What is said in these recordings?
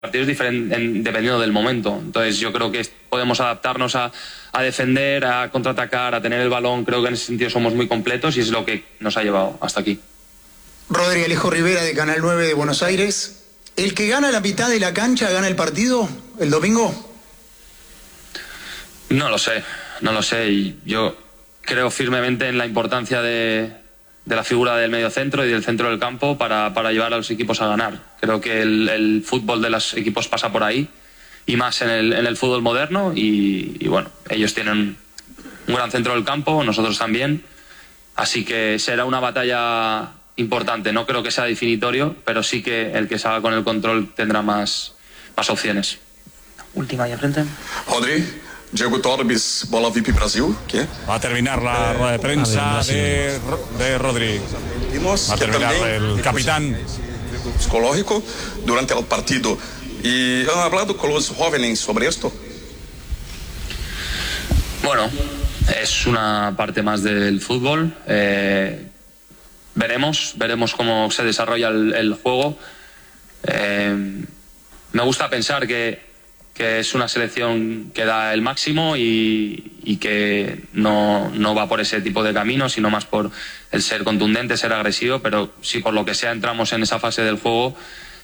partidos dependiendo del momento. Entonces yo creo que podemos adaptarnos a defender, a contraatacar, a tener el balón. Creo que en ese sentido somos muy completos y es lo que nos ha llevado hasta aquí. Rodri, Alejo Rivera de Canal 9 de Buenos Aires. ¿El que gana la mitad de la cancha gana el partido el domingo? No lo sé y yo creo firmemente en la importancia de la figura del mediocentro y del centro del campo para llevar a los equipos a ganar. Creo que el fútbol de los equipos pasa por ahí y más en el fútbol moderno y bueno, ellos tienen un gran centro del campo, nosotros también, así que será una batalla importante. No creo que sea definitorio, pero sí que el que salga con el control tendrá más opciones. Última ahí enfrente. Rodri, Diego Torbis, Bola VIP Brasil. ¿Qué? Va a terminar la rueda de prensa de Rodri. Va a terminar el capitán. Psicológico durante el partido. ¿Y han hablado con los jóvenes sobre esto? Bueno, es una parte más del fútbol. Veremos cómo se desarrolla el juego. Me gusta pensar que es una selección que da el máximo y que no va por ese tipo de camino, sino más por el ser contundente, ser agresivo, pero si por lo que sea entramos en esa fase del juego,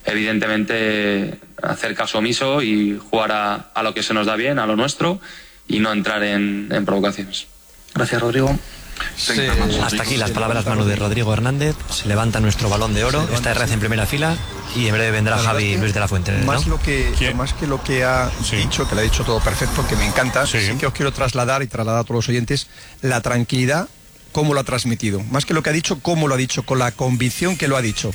evidentemente hacer caso omiso y jugar a lo que se nos da bien, a lo nuestro, y no entrar en provocaciones. Gracias, Rodrigo. Sí, hasta aquí las palabras, Manu, de Rodrigo Hernández. Se levanta nuestro Balón de Oro. Está RC en primera fila y en breve vendrá Javi Luis de la Fuente, ¿no? Más que lo que ha dicho, que lo ha dicho todo perfecto, que me encanta, sí que os quiero trasladar y trasladar a todos los oyentes la tranquilidad, cómo lo ha transmitido. Más que lo que ha dicho, cómo lo ha dicho, con la convicción que lo ha dicho.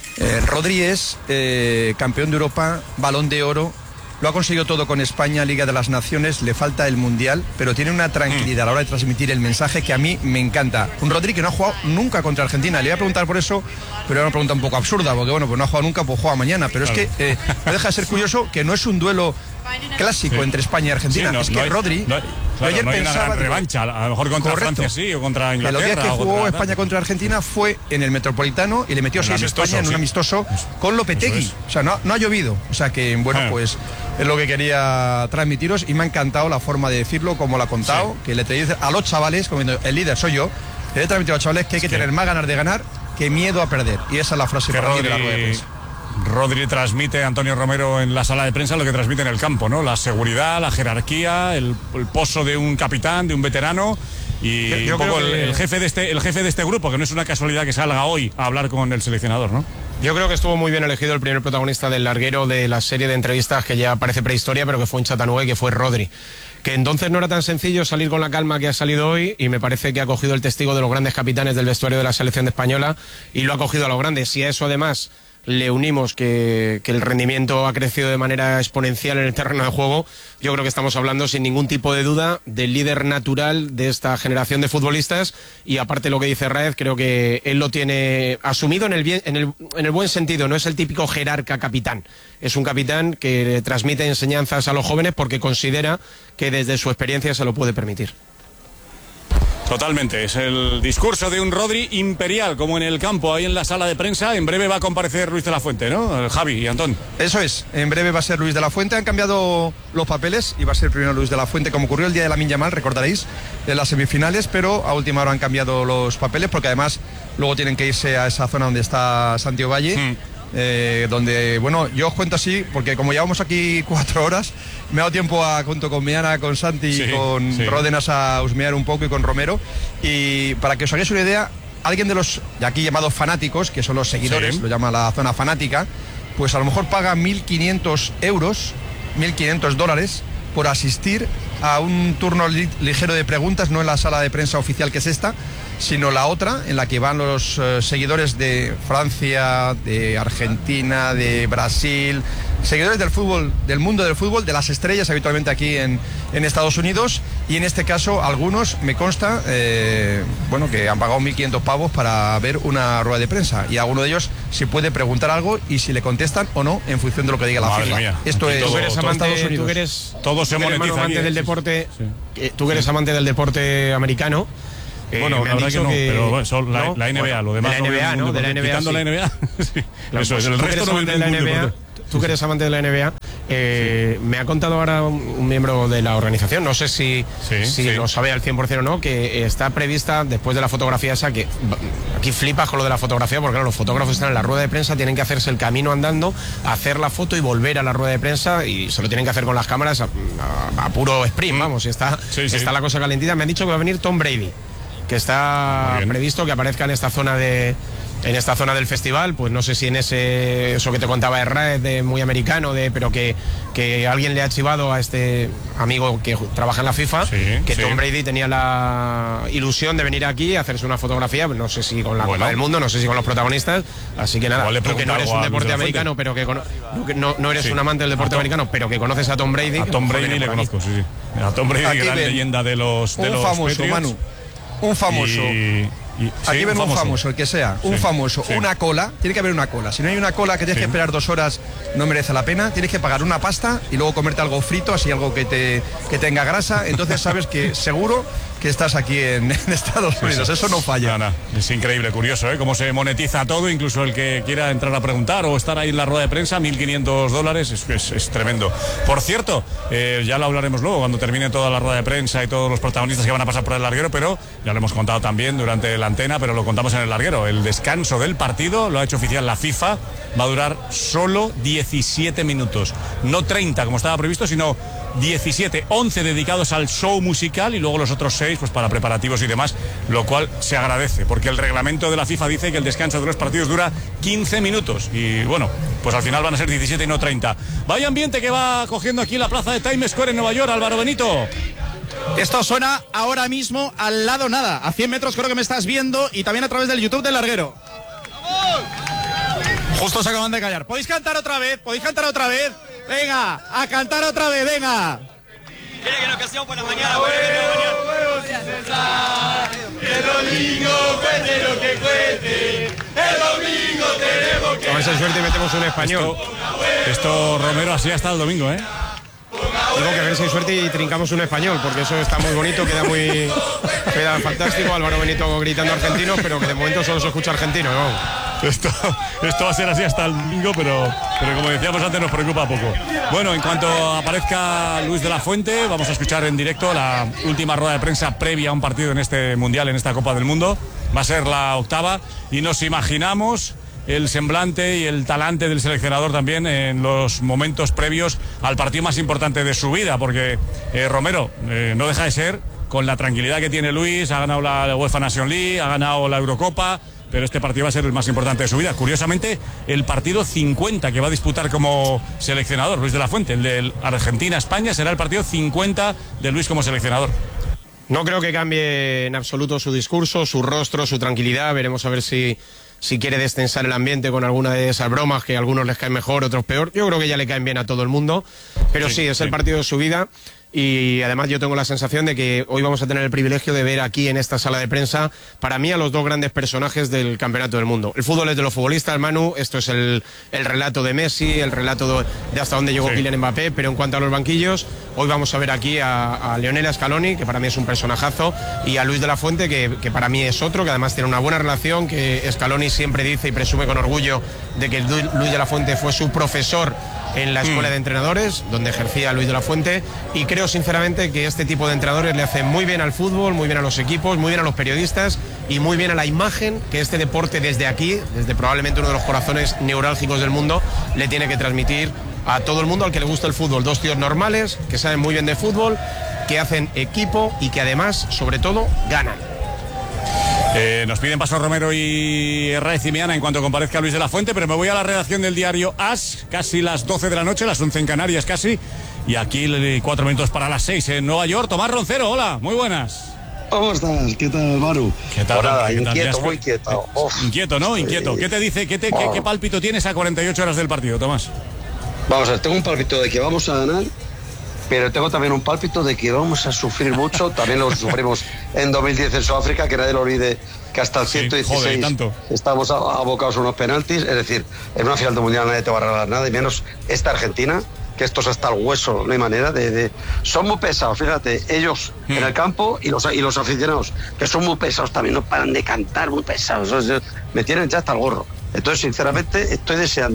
Rodri es campeón de Europa, Balón de Oro. Lo ha conseguido todo con España, Liga de las Naciones, le falta el Mundial, pero tiene una tranquilidad a la hora de transmitir el mensaje que a mí me encanta. Un Rodri que no ha jugado nunca contra Argentina. Le voy a preguntar por eso, pero era una pregunta un poco absurda, porque bueno, pues no ha jugado nunca, pues juega mañana. Pero es que no deja de ser curioso que no es un duelo clásico entre España y Argentina. Es que Rodri... Ayer no hay una gran revancha, a lo mejor contra Francia sí, o contra Inglaterra. El día que jugó España contra Argentina fue en el Metropolitano y le metió 6 a España en un amistoso con Lopetegui. O sea, no ha llovido. O sea que, bueno, pues es lo que quería transmitiros y me ha encantado la forma de decirlo, como lo ha contado, que le dice a los chavales, como el líder soy yo, le he transmitido a los chavales que hay que tener más ganas de ganar que miedo a perder. Y esa es la frase para mí de la rueda de prensa. Rodri transmite, Antonio Romero, en la sala de prensa lo que transmite en el campo, ¿no? La seguridad, la jerarquía, el pozo de un capitán, de un veterano y un poco el jefe de este grupo, que no es una casualidad que salga hoy a hablar con el seleccionador, ¿no? Yo creo que estuvo muy bien elegido el primer protagonista del larguero de la serie de entrevistas que ya parece prehistoria, pero que fue en Chattanooga, que fue Rodri. Que entonces no era tan sencillo salir con la calma que ha salido hoy y me parece que ha cogido el testigo de los grandes capitanes del vestuario de la selección española y lo ha cogido a lo grande. Si a eso además le unimos que el rendimiento ha crecido de manera exponencial en el terreno de juego, yo creo que estamos hablando sin ningún tipo de duda del líder natural de esta generación de futbolistas y aparte lo que dice Raez, creo que él lo tiene asumido en el buen sentido, no es el típico jerarca capitán, es un capitán que transmite enseñanzas a los jóvenes porque considera que desde su experiencia se lo puede permitir. Totalmente, es el discurso de un Rodri imperial, como en el campo, ahí en la sala de prensa. En breve va a comparecer Luis de la Fuente, ¿no? Javi y Antón. Eso es, en breve va a ser Luis de la Fuente. Han cambiado los papeles y va a ser primero Luis de la Fuente, como ocurrió el día de Lamine Yamal, recordaréis, en las semifinales, pero a última hora han cambiado los papeles porque además luego tienen que irse a esa zona donde está Santiago Valle. Donde, bueno, yo os cuento así, porque como llevamos aquí 4 horas, me ha dado tiempo junto con Miana, con Santi y con Ródenas a husmear un poco y con Romero. Y para que os hagáis una idea, alguien de los de aquí llamados fanáticos, que son los seguidores, lo llama la zona fanática, pues a lo mejor paga 1.500 euros, 1.500 dólares por asistir a un turno ligero de preguntas, no en la sala de prensa oficial que es esta, sino la otra, en la que van los seguidores de Francia, de Argentina, de Brasil, seguidores del fútbol, del mundo del fútbol, de las estrellas habitualmente aquí en Estados Unidos, y en este caso algunos, me consta, bueno, que han pagado 1.500 pavos para ver una rueda de prensa, y a alguno de ellos se puede preguntar algo y si le contestan o no en función de lo que diga la FIFA. Esto es Estados Unidos. Todo se monetiza amante del deporte, tú que eres amante del deporte americano. Bueno, la verdad que no, pero bueno, son la NBA, lo demás de la NBA, ¿no? De la NBA, quitando la NBA. Sí. Eso es, el resto no de la NBA. tú que eres amante de la NBA, me ha contado ahora un miembro de la organización, no sé si lo sabe al 100% o no, que está prevista después de la fotografía esa, que aquí flipas con lo de la fotografía, porque claro, los fotógrafos están en la rueda de prensa, tienen que hacerse el camino andando, hacer la foto y volver a la rueda de prensa, y se lo tienen que hacer con las cámaras a puro sprint, vamos, y está la cosa calentita. Me han dicho que va a venir Tom Brady, que está previsto que aparezca en esta zona del festival, pues no sé si en eso que te contaba de Raed, de muy americano, pero que alguien le ha chivado a este amigo que trabaja en la FIFA, Tom Brady tenía la ilusión de venir aquí a hacerse una fotografía, no sé si con la Copa del Mundo, no sé si con los protagonistas, así que nada, tú que no eres un deporte americano, pero que no eres un amante del deporte americano, pero que conoces a Tom Brady. A Tom Brady le conozco, a Tom Brady, gran leyenda de los famoso, Patriots. Manu, un famoso. Aquí ven un famoso, el que sea, un famoso, una cola, tiene que haber una cola. Si no hay una cola que tienes que esperar 2 horas, no merece la pena. Tienes que pagar una pasta y luego comerte algo frito, así algo que tenga grasa. Entonces sabes que seguro que estás aquí en Estados Unidos. Eso no falla. Es increíble, curioso, cómo se monetiza todo, incluso el que quiera entrar a preguntar o estar ahí en la rueda de prensa, $1.500, es tremendo. Por cierto, ya lo hablaremos luego cuando termine toda la rueda de prensa y todos los protagonistas que van a pasar por el larguero, pero ya lo hemos contado también durante la antena, pero lo contamos en el larguero. El descanso del partido lo ha hecho oficial la FIFA, va a durar solo 17 minutos, no 30 como estaba previsto, sino 17, 11 dedicados al show musical y luego los otros 6 pues para preparativos y demás, lo cual se agradece, porque el reglamento de la FIFA dice que el descanso de los partidos dura 15 minutos y bueno, pues al final van a ser 17 y no 30. Vaya ambiente que va cogiendo aquí la plaza de Times Square en Nueva York, Álvaro Benito. Esto suena ahora mismo al lado nada, a 100 metros creo que me estás viendo, y también a través del YouTube del larguero. Justo se acaban de callar. ¿Podéis cantar otra vez? Venga, a cantar otra vez, venga. Quiere que la ocasión buena mañana, el domingo cuente lo que cuente, el domingo tenemos que... A ver si hay suerte y metemos un español. Esto Romero, así hasta el domingo, Digo que a ver si hay suerte y trincamos un español, porque eso está muy bonito, queda fantástico. Álvaro Benito gritando argentinos, pero que de momento solo se escucha argentino, ¿no? Esto va a ser así hasta el domingo, pero como decíamos antes, nos preocupa poco. Bueno, en cuanto aparezca Luis de la Fuente, vamos a escuchar en directo la última rueda de prensa previa a un partido en este Mundial, en esta Copa del Mundo. Va a ser la 8ª y nos imaginamos el semblante y el talante del seleccionador también en los momentos previos al partido más importante de su vida, porque Romero no deja de ser, con la tranquilidad que tiene Luis, ha ganado la UEFA Nation League, ha ganado la Eurocopa, pero este partido va a ser el más importante de su vida. Curiosamente, el partido 50 que va a disputar como seleccionador Luis de la Fuente, el de Argentina-España, será el partido 50 de Luis como seleccionador. No creo que cambie en absoluto su discurso, su rostro, su tranquilidad. Veremos a ver si quiere destensar el ambiente con alguna de esas bromas que a algunos les caen mejor, otros peor. Yo creo que ya le caen bien a todo el mundo, pero sí, es el partido de su vida. Y además yo tengo la sensación de que hoy vamos a tener el privilegio de ver aquí en esta sala de prensa, para mí, a los 2 grandes personajes del campeonato del mundo. El fútbol es de los futbolistas, Manu, esto es el relato de Messi, el relato de hasta dónde llegó Kylian Mbappé, pero en cuanto a los banquillos, hoy vamos a ver aquí a Lionel Scaloni, que para mí es un personajazo, y a Luis de la Fuente, que para mí es otro, que además tiene una buena relación, que Scaloni siempre dice y presume con orgullo de que Luis de la Fuente fue su profesor en la escuela de entrenadores, donde ejercía Luis de la Fuente, y creo sinceramente que este tipo de entrenadores le hacen muy bien al fútbol, muy bien a los equipos, muy bien a los periodistas y muy bien a la imagen que este deporte desde aquí, desde probablemente uno de los corazones neurálgicos del mundo, le tiene que transmitir a todo el mundo al que le gusta el fútbol. 2 tíos normales, que saben muy bien de fútbol, que hacen equipo y que además, sobre todo, ganan. Nos piden paso Romero y Herrera y Miana en cuanto comparezca Luis de la Fuente, pero me voy a la redacción del diario AS, casi las 12 de la noche, las 11 en Canarias casi, y aquí 4 minutos para las 6 en Nueva York. Tomás Roncero, hola, muy buenas. ¿Cómo estás? ¿Qué tal, Maru? ¿Qué tal? Nada, inquieto, muy inquieto. Inquieto, ¿no? Inquieto. ¿Qué te dice? ¿Qué pálpito tienes a 48 horas del partido, Tomás? Vamos a ver, tengo un pálpito de que vamos a ganar, pero tengo también un pálpito de que vamos a sufrir mucho. También lo sufrimos en 2010 en Sudáfrica, que nadie lo olvide, que hasta el 116 estamos abocados a unos penaltis. Es decir, en una final del Mundial nadie te va a regalar nada, y menos esta Argentina, que esto es hasta el hueso, no hay manera Son muy pesados, fíjate, ellos en el campo y los aficionados, que son muy pesados también, no paran de cantar, muy pesados, me tienen ya hasta el gorro. Entonces, sinceramente, estoy deseando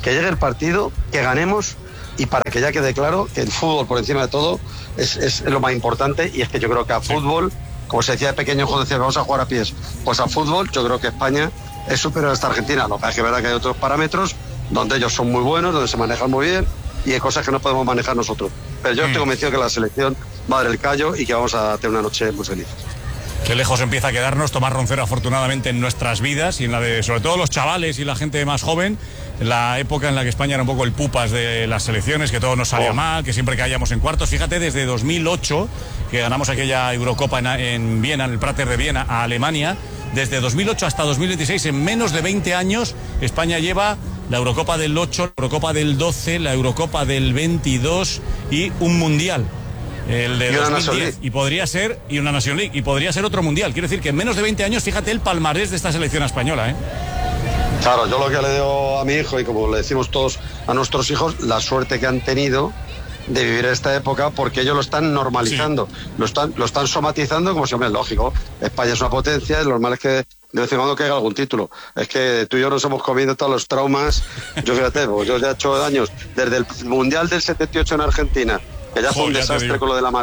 que llegue el partido, que ganemos, y para que ya quede claro que el fútbol por encima de todo es lo más importante. Y es que yo creo que a fútbol, como se decía de pequeño, cuando decía vamos a jugar a pies, pues a fútbol yo creo que España es superior a esta Argentina. Lo que es verdad que hay otros parámetros donde ellos son muy buenos, donde se manejan muy bien, y hay cosas que no podemos manejar nosotros. Pero yo estoy convencido que la selección va a dar el callo y que vamos a tener una noche muy feliz. Qué lejos empieza a quedarnos Tomás Roncero, afortunadamente, en nuestras vidas y en la de, sobre todo, los chavales y la gente más joven. La época en la que España era un poco el pupas de las selecciones, que todo nos salía mal, que siempre caíamos en cuartos. Fíjate, desde 2008, que ganamos aquella Eurocopa en Viena, en el Prater de Viena, a Alemania, desde 2008 hasta 2016, en menos de 20 años, España lleva la Eurocopa del 8, la Eurocopa del 12, la Eurocopa del 22 y un Mundial. El de 2010, y podría ser, y una National League, y podría ser otro mundial. Quiero decir que en menos de 20 años, fíjate el palmarés de esta selección española, ¿eh? Claro, yo lo que le digo a mi hijo, y como le decimos todos a nuestros hijos, la suerte que han tenido de vivir esta época, porque ellos lo están normalizando, sí. lo están somatizando como si, hombre, es lógico, España es una potencia, lo normal es que de vez en cuando caiga algún título. Es que tú y yo nos hemos comido todos los traumas. Yo fíjate, pues yo ya he hecho años, desde el Mundial del 78 en Argentina, que ya fue un desastre con lo de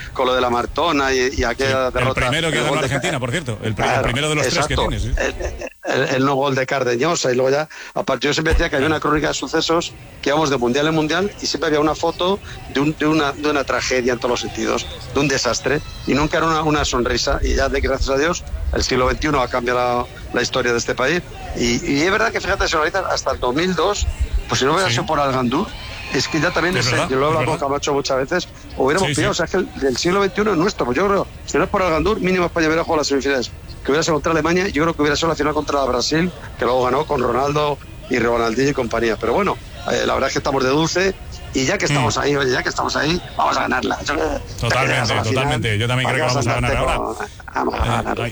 la Martona y aquella derrota. El primero que ganó Argentina, por cierto. El primero de los tres que tienes. ¿Sí? El no gol de Cardeñosa, y luego ya, aparte, yo siempre decía que había una crónica de sucesos que íbamos de mundial en mundial y siempre había una foto de una tragedia en todos los sentidos, de un desastre, y nunca era una sonrisa. Y ya, gracias a Dios, el siglo XXI ha cambiado la historia de este país. Y es verdad que, fíjate, señorita, hasta el 2002, pues si no hubiera sido por Algandur, es que ya también, yo lo he hablado con Camacho muchas veces, hubiéramos pillado, o sea, es que el siglo XXI es nuestro. Pues yo creo, si no es por Algandur, mínimo España hubiera jugado las semifinales, que hubiera sido contra Alemania, yo creo que hubiera sido la final contra Brasil, que luego ganó con Ronaldo y Ronaldinho y compañía. Pero bueno, la verdad es que estamos de dulce, y ya que estamos ahí, oye, ya que estamos ahí, vamos a ganarla. Totalmente, yo también creo que vamos a ganar ahora. Vamos a ganar.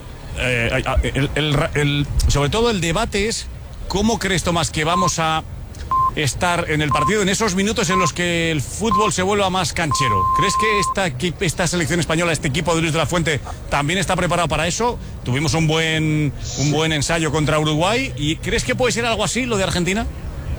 Sobre todo el debate es, ¿cómo crees, Tomás, que vamos a estar en el partido en esos minutos en los que el fútbol se vuelva más canchero? ¿Crees que esta selección española, este equipo de Luis de la Fuente, también está preparado para eso? Tuvimos un buen ensayo contra Uruguay, ¿y crees que puede ser algo así lo de Argentina?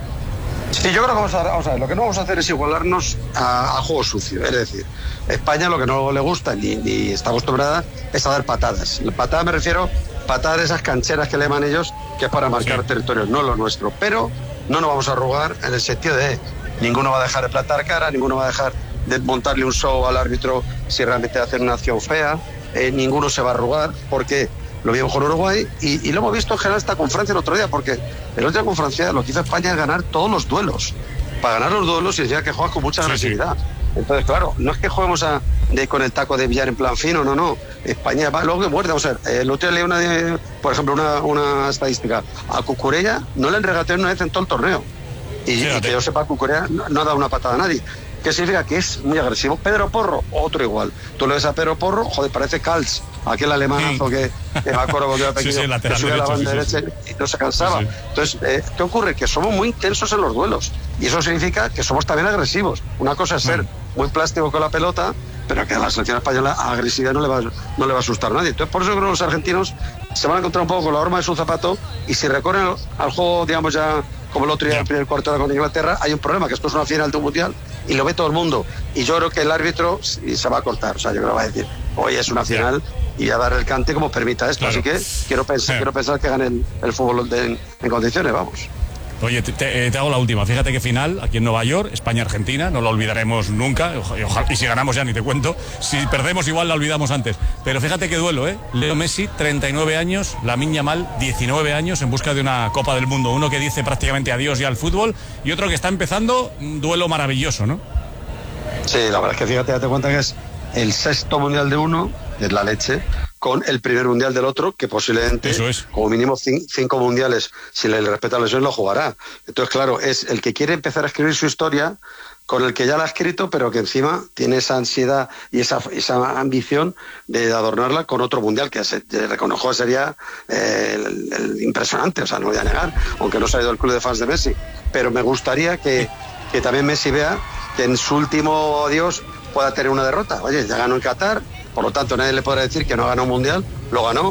Sí, yo creo que vamos a ver, lo que no vamos a hacer es igualarnos a juego sucio. Es decir, España lo que no le gusta ni está acostumbrada es a dar patadas. Patadas me refiero, patadas de esas cancheras que le llaman ellos, que es para marcar territorios, no lo nuestro. Pero no nos vamos a arrugar en el sentido de ninguno va a dejar de plantar cara, ninguno va a dejar de montarle un show al árbitro si realmente hacen una acción fea, ninguno se va a arrugar, porque lo vimos con Uruguay y lo hemos visto en general hasta con Francia el otro día, porque el otro día con Francia lo que hizo España es ganar todos los duelos. Para ganar los duelos significa que juegas con mucha agresividad. Entonces, claro, no es que juguemos con el taco de billar en plan fino, no. España va, luego que muerde. Vamos a ver, el otro día leí por ejemplo, una estadística. A Cucurella no le han regateado una vez en todo el torneo. Y que yo sepa, Cucurella no ha dado una patada a nadie. ¿Qué significa? Que es muy agresivo. Pedro Porro, otro igual. Tú le ves a Pedro Porro, joder, parece Kals, aquel alemanazo que me acuerdo cuando era pequeño, que subía a la banda derecha y no se cansaba. Entonces, ¿qué ocurre? Que somos muy intensos en los duelos. Y eso significa que somos también agresivos. Una cosa es ser muy plástico con la pelota, pero que a la selección española a agresividad no le va a asustar a nadie. Entonces, por eso creo que los argentinos se van a encontrar un poco con la horma de su zapato, y si recorren al juego, digamos, ya como el otro día, el primer cuarto de hora con Inglaterra, hay un problema, que esto es una final de un mundial y lo ve todo el mundo. Y yo creo que el árbitro se va a cortar. O sea, yo creo que va a decir, hoy es una final, y a dar el cante como permita esto. Así que quiero pensar que gane el fútbol en condiciones, vamos. Oye, te hago la última. Fíjate qué final, aquí en Nueva York, España-Argentina, no la olvidaremos nunca, y si ganamos ya ni te cuento, si perdemos igual la olvidamos antes. Pero fíjate qué duelo, ¿eh? Leo Messi, 39 años, Lamine Yamal, 19 años, en busca de una Copa del Mundo. Uno que dice prácticamente adiós ya al fútbol, y otro que está empezando un duelo maravilloso, ¿no? Sí, la verdad es que fíjate, date cuenta que es el 6º mundial de uno, es la leche, con el primer mundial del otro, que posiblemente, como mínimo 5 mundiales, si le respeta la lesión, lo jugará. Entonces, claro, es el que quiere empezar a escribir su historia con el que ya la ha escrito, pero que encima tiene esa ansiedad y esa ambición de adornarla con otro mundial, que reconozco sería el impresionante, o sea, no voy a negar, aunque no se ha ido el club de fans de Messi. Pero me gustaría que también Messi vea que en su último adiós pueda tener una derrota. Oye, ya ganó en Qatar, por lo tanto nadie le podrá decir que no ha ganado un mundial, lo ganó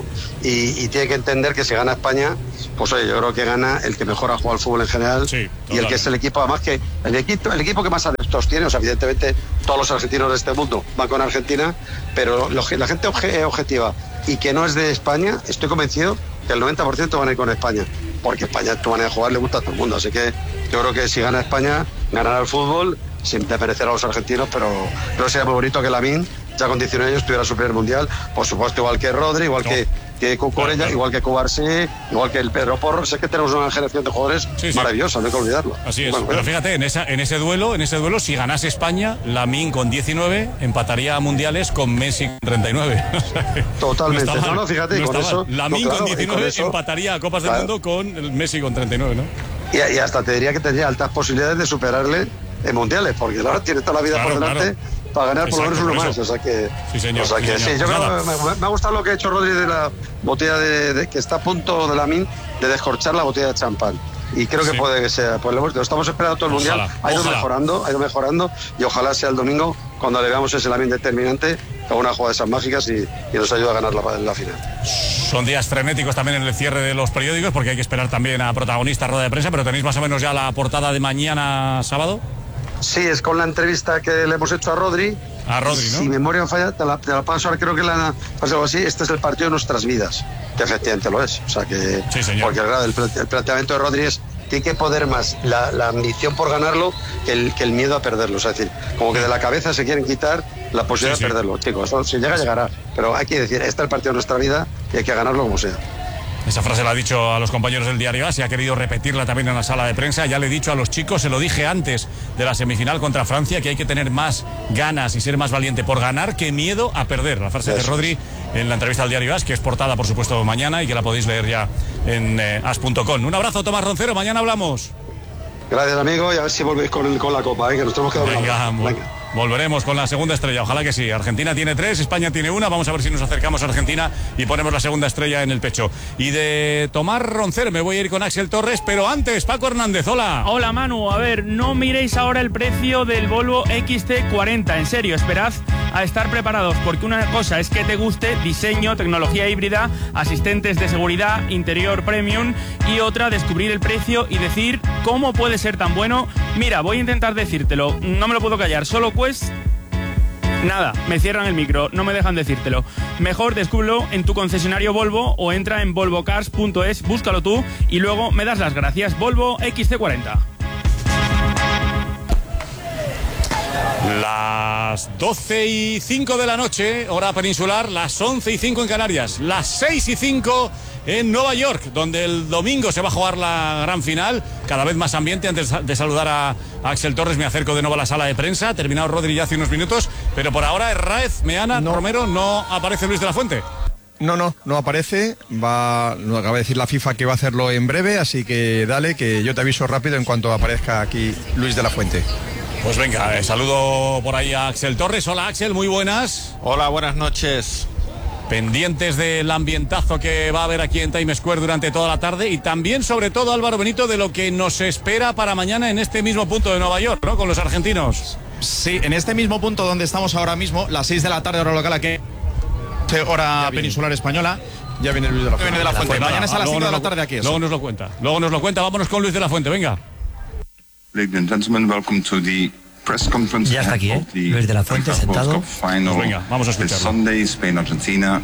y tiene que entender que si gana España, pues oye, yo creo que gana el que mejor ha jugado al fútbol en general y el que es el equipo, además que el equipo que más adeptos tiene. O sea, evidentemente todos los argentinos de este mundo van con Argentina, pero la gente objetiva y que no es de España, estoy convencido que el 90% van a ir con España, porque España, tu manera de jugar le gusta a todo el mundo. Así que yo creo que si gana España, ganará el fútbol, sin desmerecer a los argentinos, pero creo que sería muy bonito que Lamine, ya con 19 años, tuviera su primer mundial, por supuesto, igual que Rodri, igual que Cucurella, igual que Cubarsí, igual que el Pedro Porro. Sé que tenemos una generación de jugadores maravillosa, no hay que olvidarlo. Así es, pero fíjate, en ese duelo, si ganase España, Lamine con 19 empataría a mundiales con Messi con 39. Totalmente. No, fíjate, no con eso... Lamine con 19 empataría a Copas del Mundo con el Messi con 39, ¿no? Y hasta te diría que tendría altas posibilidades de superarle en mundiales, porque ahora tiene toda la vida por delante para ganar por lo menos uno más. O sea que, sí, señor. O sea que sí, yo creo que me ha gustado lo que ha hecho Rodri de la botella de que está a punto de Lamine de descorchar la botella de champán. Y creo que puede que sea, pues lo estamos esperando todo el mundial. Ha ido mejorando y ojalá sea el domingo cuando le veamos ese Lamine determinante con una jugada de esas mágicas y nos ayuda a ganar la final. Son días frenéticos también en el cierre de los periódicos, porque hay que esperar también a protagonistas, rueda de prensa, pero tenéis más o menos ya la portada de mañana sábado. Sí, es con la entrevista que le hemos hecho a Rodri. A Rodri, ¿no? Si memoria no falla, te la paso ahora, creo que la algo así. Este es el partido de nuestras vidas, que efectivamente lo es. O sea que, sí, señor. Porque el planteamiento de Rodri es: tiene que poder más la ambición por ganarlo que el miedo a perderlo. O sea, es decir, como que de la cabeza se quieren quitar la posibilidad de perderlo. Chicos, eso, si llega, llegará. Pero hay que decir, este es el partido de nuestra vida y hay que ganarlo como sea. Esa frase la ha dicho a los compañeros del Diario AS y ha querido repetirla también en la sala de prensa. Ya le he dicho a los chicos, se lo dije antes de la semifinal contra Francia, que hay que tener más ganas y ser más valiente por ganar que miedo a perder. La frase de Rodri en la entrevista al Diario AS, que es portada, por supuesto, mañana y que la podéis leer ya en as.com. Un abrazo, Tomás Roncero, mañana hablamos. Gracias, amigo, y a ver si volvéis con la Copa, que nos tenemos que dar Volveremos con la segunda estrella, ojalá que sí. Argentina tiene 3, España tiene 1. Vamos a ver si nos acercamos a Argentina y ponemos la segunda estrella en el pecho. Y de Tomás Roncero me voy a ir con Axel Torres, pero antes, Paco Hernández, hola. Hola, Manu. A ver, no miréis ahora el precio del Volvo XC40. En serio, esperad a estar preparados, porque una cosa es que te guste diseño, tecnología híbrida, asistentes de seguridad, interior premium, y otra, descubrir el precio y decir cómo puede ser tan bueno. Mira, voy a intentar decírtelo, no me lo puedo callar, solo nada, me cierran el micro, no me dejan decírtelo. Mejor descúbrelo en tu concesionario Volvo o entra en volvocars.es, búscalo tú y luego me das las gracias. Volvo XC40. Las 12:05 de la noche, hora peninsular, las 11:05 en Canarias, las 6:05 en Nueva York, donde el domingo se va a jugar la gran final. Cada vez más ambiente. Antes de saludar a Axel Torres, me acerco de nuevo a la sala de prensa. Terminado Rodri ya hace unos minutos, pero por ahora Herráez, Meana, Romero, no aparece Luis de la Fuente. No aparece. Nos acaba de decir la FIFA que va a hacerlo en breve, así que dale, que yo te aviso rápido en cuanto aparezca aquí Luis de la Fuente. Pues venga, saludo por ahí a Axel Torres. Hola, Axel, muy buenas. Hola, buenas noches. Pendientes del ambientazo que va a haber aquí en Times Square durante toda la tarde y también, sobre todo, Álvaro Benito, de lo que nos espera para mañana en este mismo punto de Nueva York, ¿no? Con los argentinos. Sí, en este mismo punto donde estamos ahora mismo, las 6 de la tarde, hora local, aquí, hora peninsular española. Ya viene Luis de la Fuente. Viene de la Fuente. Mañana es a las 5 de la tarde aquí. Luego nos lo cuenta. Vámonos con Luis de la Fuente, venga. Ladies and gentlemen, welcome to the press conference. Ya está aquí, Luis de la Fuente sentado. Pues venga, vamos a escucharlo. Sunday, Spain, Argentina.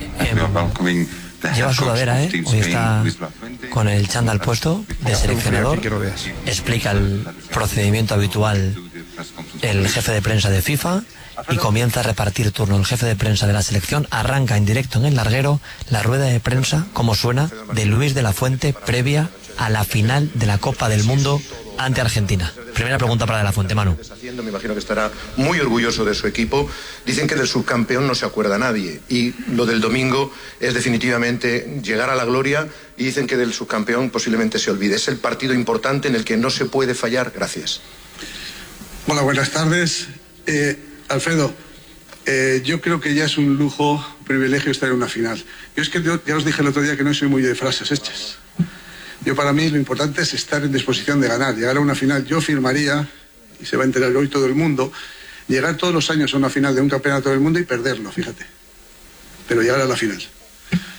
Lleva sudadera, hoy está con el chándal puesto de seleccionador. Explica el procedimiento habitual el jefe de prensa de FIFA y comienza a repartir turno. El jefe de prensa de la selección arranca en directo en el larguero la rueda de prensa, como suena, de Luis de la Fuente previa a la final de la Copa del Mundo ante Argentina. Primera pregunta para De la Fuente, Manu. Me imagino que estará muy orgulloso de su equipo. Dicen que del subcampeón no se acuerda nadie y lo del domingo es definitivamente llegar a la gloria, y dicen que del subcampeón posiblemente se olvide. Es el partido importante en el que no se puede fallar. Gracias. Hola, buenas tardes. Alfredo, yo creo que ya es un lujo, privilegio estar en una final. Yo es que ya os dije el otro día que no soy muy de frases hechas. Yo, para mí, lo importante es estar en disposición de ganar, llegar a una final. Yo firmaría, y se va a enterar hoy todo el mundo, llegar todos los años a una final de un campeonato del mundo y perderlo, fíjate. Pero llegar a la final.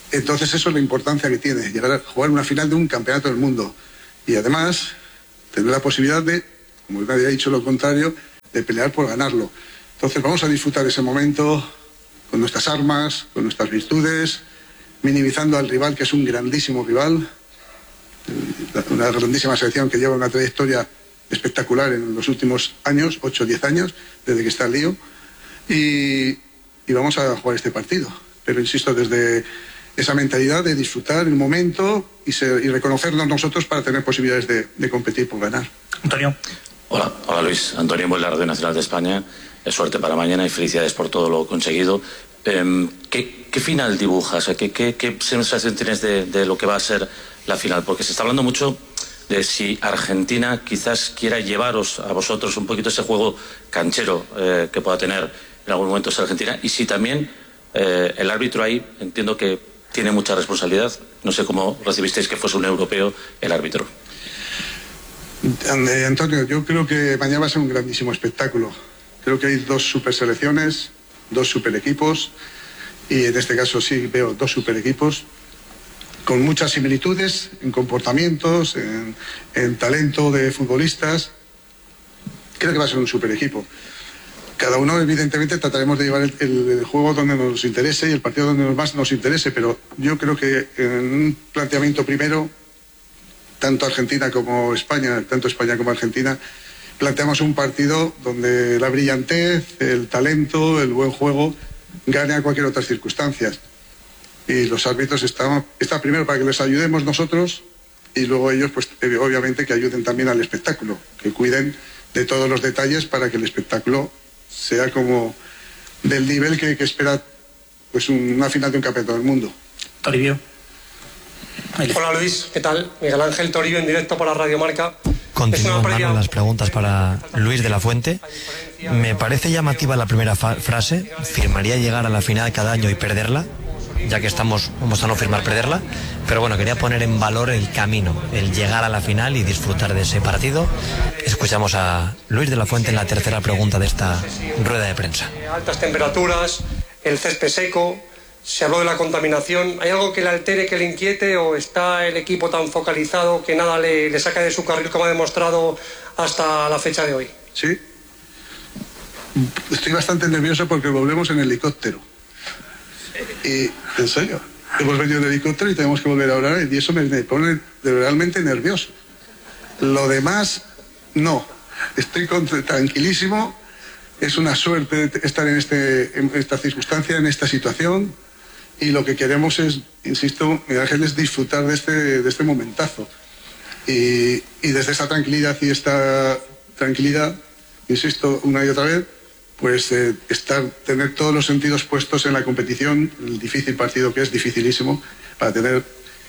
Entonces eso es la importancia que tiene, llegar a jugar una final de un campeonato del mundo. Y además, tener la posibilidad de, como nadie ha dicho lo contrario, de pelear por ganarlo. Entonces vamos a disfrutar ese momento con nuestras armas, con nuestras virtudes, minimizando al rival, que es un grandísimo rival, una grandísima selección que lleva una trayectoria espectacular en los últimos años, 8 o 10 años, desde que está el lío, y vamos a jugar este partido. Pero insisto, desde esa mentalidad de disfrutar el momento y reconocernos nosotros para tener posibilidades de competir por ganar. Antonio. Hola Luis, Antonio Muel, la Radio Nacional de España. Suerte para mañana y felicidades por todo lo conseguido. ¿Qué final dibujas? ¿Qué sensación tienes de lo que va a ser la final? Porque se está hablando mucho de si Argentina quizás quiera llevaros a vosotros un poquito ese juego canchero que pueda tener en algún momento esa Argentina, y si también el árbitro ahí, entiendo que tiene mucha responsabilidad. No sé cómo recibisteis que fuese un europeo el árbitro. Antonio, yo creo que mañana va a ser un grandísimo espectáculo. Creo que hay 2 super selecciones, 2 super equipos, y en este caso sí veo 2 super equipos con muchas similitudes en comportamientos, en talento de futbolistas. Creo que va a ser un super equipo. Cada uno, evidentemente, trataremos de llevar el juego donde nos interese y el partido donde más nos interese, pero yo creo que en un planteamiento primero, tanto Argentina como España, tanto España como Argentina, planteamos un partido donde la brillantez, el talento, el buen juego gane a cualquier otra circunstancia. Y los árbitros están primero para que les ayudemos nosotros, y luego ellos, pues obviamente, que ayuden también al espectáculo, que cuiden de todos los detalles para que el espectáculo sea como del nivel que espera pues una final de un campeonato del mundo. Toribio. Hola Luis, ¿qué tal? Miguel Ángel Toribio en directo para Radio Marca. Continúan las preguntas para Luis de la Fuente. Me parece llamativa la primera frase. ¿Firmaría llegar a la final cada año y perderla? Ya que vamos a no firmar perderla. Pero bueno, quería poner en valor el camino, el llegar a la final y disfrutar de ese partido. Escuchamos a Luis de la Fuente en la tercera pregunta de esta rueda de prensa. Altas temperaturas, el césped seco, se habló de la contaminación. ¿Hay algo que le altere, que le inquiete, o está el equipo tan focalizado que nada le saca de su carril, como ha demostrado hasta la fecha de hoy? Sí. Estoy bastante nervioso porque volvemos en helicóptero. Y, en serio, hemos venido en helicóptero y tenemos que volver a hablar, y eso me pone realmente nervioso. Lo demás, no. Estoy tranquilísimo. Es una suerte estar en esta circunstancia, en esta situación, y lo que queremos es, insisto, Miguel Ángel, es disfrutar de este momentazo. Y desde esa tranquilidad insisto, una y otra vez, pues tener todos los sentidos puestos en la competición, el difícil partido que es, dificilísimo, para tener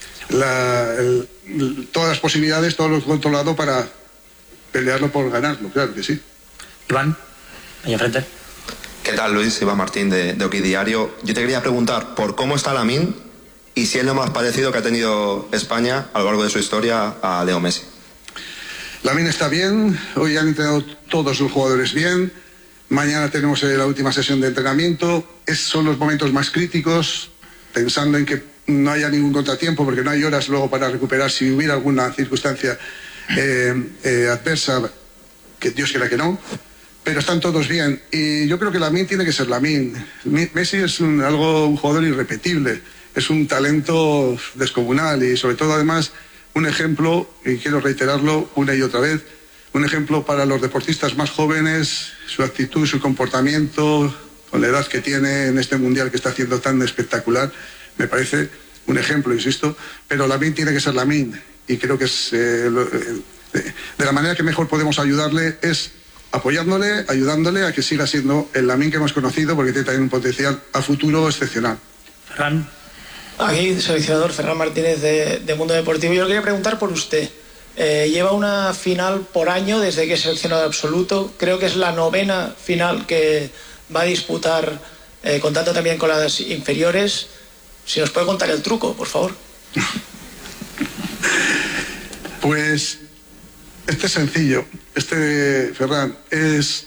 todas las posibilidades, todo lo controlado para pelearlo por ganarlo, claro que sí. Iván, ahí enfrente. ¿Qué tal, Luis? Iván Martín de OK Diario. Yo te quería preguntar por cómo está Lamine y si es lo más parecido que ha tenido España a lo largo de su historia a Leo Messi. Lamine está bien, hoy han entrenado todos los jugadores bien. Mañana tenemos la última sesión de entrenamiento. Son los momentos más críticos, pensando en que no haya ningún contratiempo, porque no hay horas luego para recuperar si hubiera alguna circunstancia adversa, que Dios quiera que no. Pero están todos bien. Y yo creo que Lamine tiene que ser Lamine. Messi es un jugador irrepetible. Es un talento descomunal y, sobre todo, además, un ejemplo, y quiero reiterarlo una y otra vez, un ejemplo para los deportistas más jóvenes, su actitud, su comportamiento, con la edad que tiene en este mundial que está haciendo tan espectacular. Me parece un ejemplo, insisto, pero Lamine tiene que ser Lamine, y creo que es de la manera que mejor podemos ayudarle es apoyándole, ayudándole a que siga siendo el Lamine que hemos conocido, porque tiene también un potencial a futuro excepcional. Ferran. Aquí, seleccionador Ferran Martínez de Mundo Deportivo. Yo le quería preguntar por usted. Lleva una final por año desde que es seleccionado absoluto. Creo que es la 9ª final que va a disputar, contando también con las inferiores. Si nos puede contar el truco, por favor. Pues este es sencillo. Ferran, es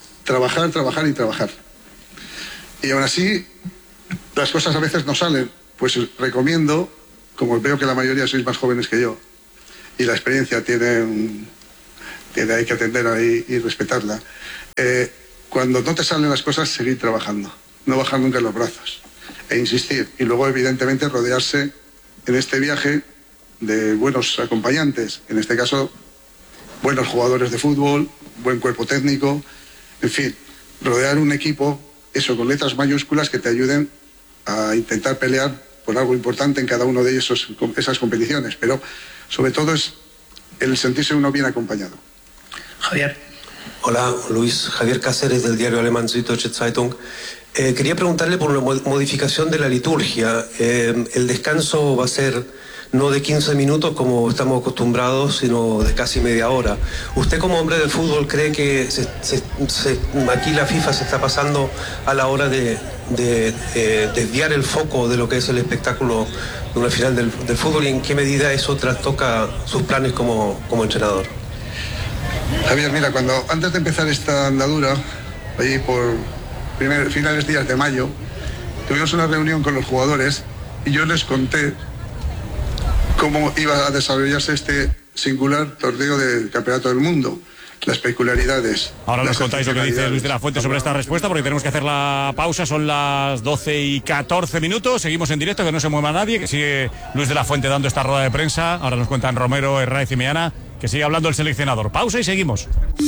trabajar, trabajar y trabajar. Y aún así, las cosas a veces no salen. pues recomiendo, como veo que la mayoría sois más jóvenes que yo, y la experiencia hay que atender ahí y respetarla, cuando no te salen las cosas, seguir trabajando, no bajar nunca los brazos, e insistir, y luego evidentemente rodearse en este viaje de buenos acompañantes, en este caso buenos jugadores de fútbol, buen cuerpo técnico, en fin, rodear un equipo, eso, con letras mayúsculas que te ayuden a intentar pelear por algo importante en cada uno de esas competiciones, pero sobre todo es el sentirse uno bien acompañado. Javier. Hola, Luis. Javier Cáceres, del diario alemán Süddeutsche Zeitung. Quería preguntarle por una modificación de la liturgia. El descanso va a ser no de 15 minutos como estamos acostumbrados, sino de casi media hora. ¿Usted, como hombre del fútbol, cree que aquí la FIFA se está pasando a la hora de desviar el foco de lo que es el espectáculo de una final del fútbol, y en qué medida eso trastoca sus planes como entrenador? Javier, mira, antes de empezar esta andadura, allí por finales días de mayo, tuvimos una reunión con los jugadores y yo les conté cómo iba a desarrollarse este singular torneo del Campeonato del Mundo, las peculiaridades. Ahora nos contáis lo que dice Luis de la Fuente sobre esta respuesta, porque tenemos que hacer la pausa. Son las 12:14. Seguimos en directo, que no se mueva nadie, que sigue Luis de la Fuente dando esta rueda de prensa. Ahora nos cuentan Romero, Herráez y Meana, que sigue hablando el seleccionador. Pausa y seguimos.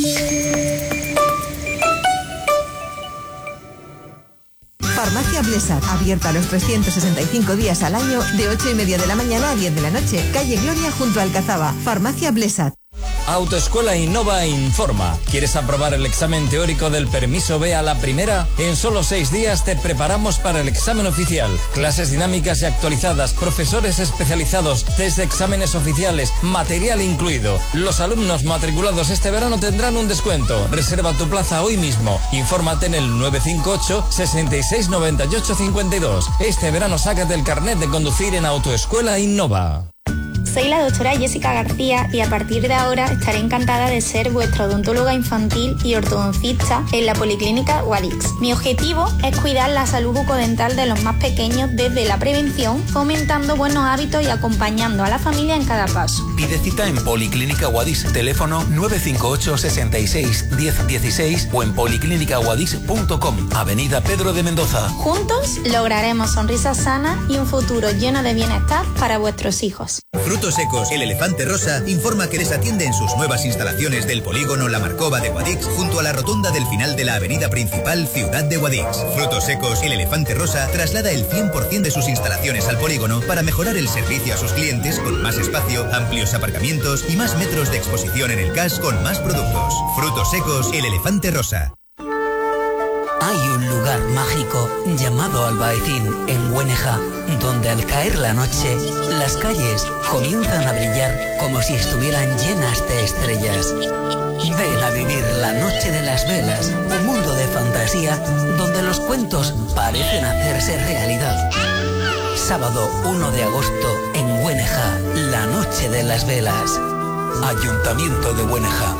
Farmacia Blesat, abierta los 365 días al año, de 8:30 de la mañana a 10 de la noche. Calle Gloria, junto a Alcazaba. Farmacia Blesat. Autoescuela Innova informa. ¿Quieres aprobar el examen teórico del permiso B a la primera? En solo 6 días te preparamos para el examen oficial. Clases dinámicas y actualizadas, profesores especializados, test de exámenes oficiales, material incluido. Los alumnos matriculados este verano tendrán un descuento. Reserva tu plaza hoy mismo. Infórmate en el 958 66 98 52. Este verano sácate el carnet de conducir en Autoescuela Innova. Soy la doctora Jessica García y a partir de ahora estaré encantada de ser vuestra odontóloga infantil y ortodoncista en la Policlínica Guadix. Mi objetivo es cuidar la salud bucodental de los más pequeños desde la prevención, fomentando buenos hábitos y acompañando a la familia en cada paso. Pide cita en Policlínica Guadix, teléfono 958 66 10 16 o en policlinicaguadix.com, Avenida Pedro de Mendoza. Juntos lograremos sonrisas sanas y un futuro lleno de bienestar para vuestros hijos. Frutos Secos, el Elefante Rosa, informa que les atiende en sus nuevas instalaciones del polígono La Marcova de Guadix, junto a la rotonda del final de la avenida principal Ciudad de Guadix. Frutos Secos, el Elefante Rosa, traslada el 100% de sus instalaciones al polígono para mejorar el servicio a sus clientes con más espacio, amplios aparcamientos y más metros de exposición en el CAS con más productos. Frutos Secos, el Elefante Rosa. Hay un lugar mágico llamado Albaicín, en Güeneja, donde al caer la noche, las calles comienzan a brillar como si estuvieran llenas de estrellas. Ven a vivir la Noche de las Velas, un mundo de fantasía donde los cuentos parecen hacerse realidad. Sábado 1 de agosto, en Güeneja, la Noche de las Velas. Ayuntamiento de Güeneja.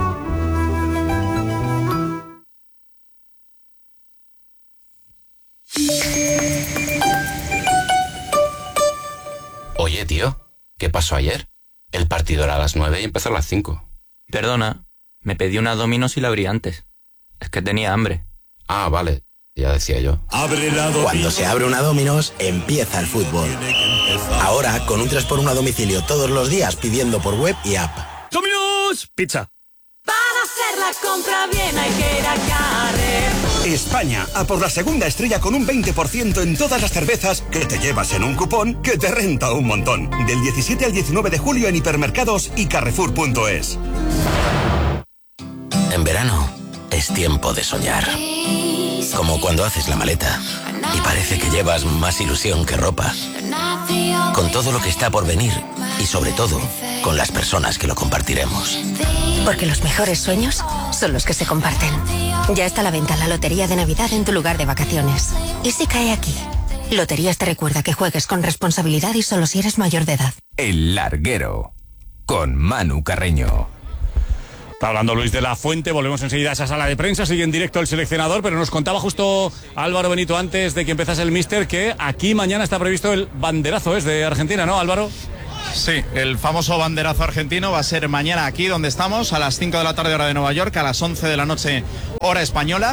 Oye, tío, ¿qué pasó ayer? El partido era a las 9 y empezó a las 5. Perdona, me pedí una Domino's y la abrí antes. Es que tenía hambre. Ah, vale, ya decía yo. Cuando se abre una Domino's, empieza el fútbol. Ahora, con un 3x1 a domicilio todos los días, pidiendo por web y app. ¡Domino's! Pizza. Para hacer la compra bien hay que ir a Carrer. España, a por la segunda estrella con un 20% en todas las cervezas que te llevas en un cupón que te renta un montón. Del 17 al 19 de julio en hipermercados y carrefour.es. En verano es tiempo de soñar. Como cuando haces la maleta y parece que llevas más ilusión que ropa. Con todo lo que está por venir y sobre todo con las personas que lo compartiremos. Porque los mejores sueños son los que se comparten. Ya está a la venta la Lotería de Navidad en tu lugar de vacaciones. ¿Y si cae aquí? Loterías te recuerda que juegues con responsabilidad y solo si eres mayor de edad. El Larguero, con Manu Carreño. Está hablando Luis de la Fuente, volvemos enseguida a esa sala de prensa, sigue en directo el seleccionador, pero nos contaba justo Álvaro Benito antes de que empezase el míster que aquí mañana está previsto el banderazo, es de Argentina, ¿no, Álvaro? Sí, el famoso banderazo argentino va a ser mañana aquí donde estamos, a las 5 de la tarde hora de Nueva York, a las 11 de la noche hora española.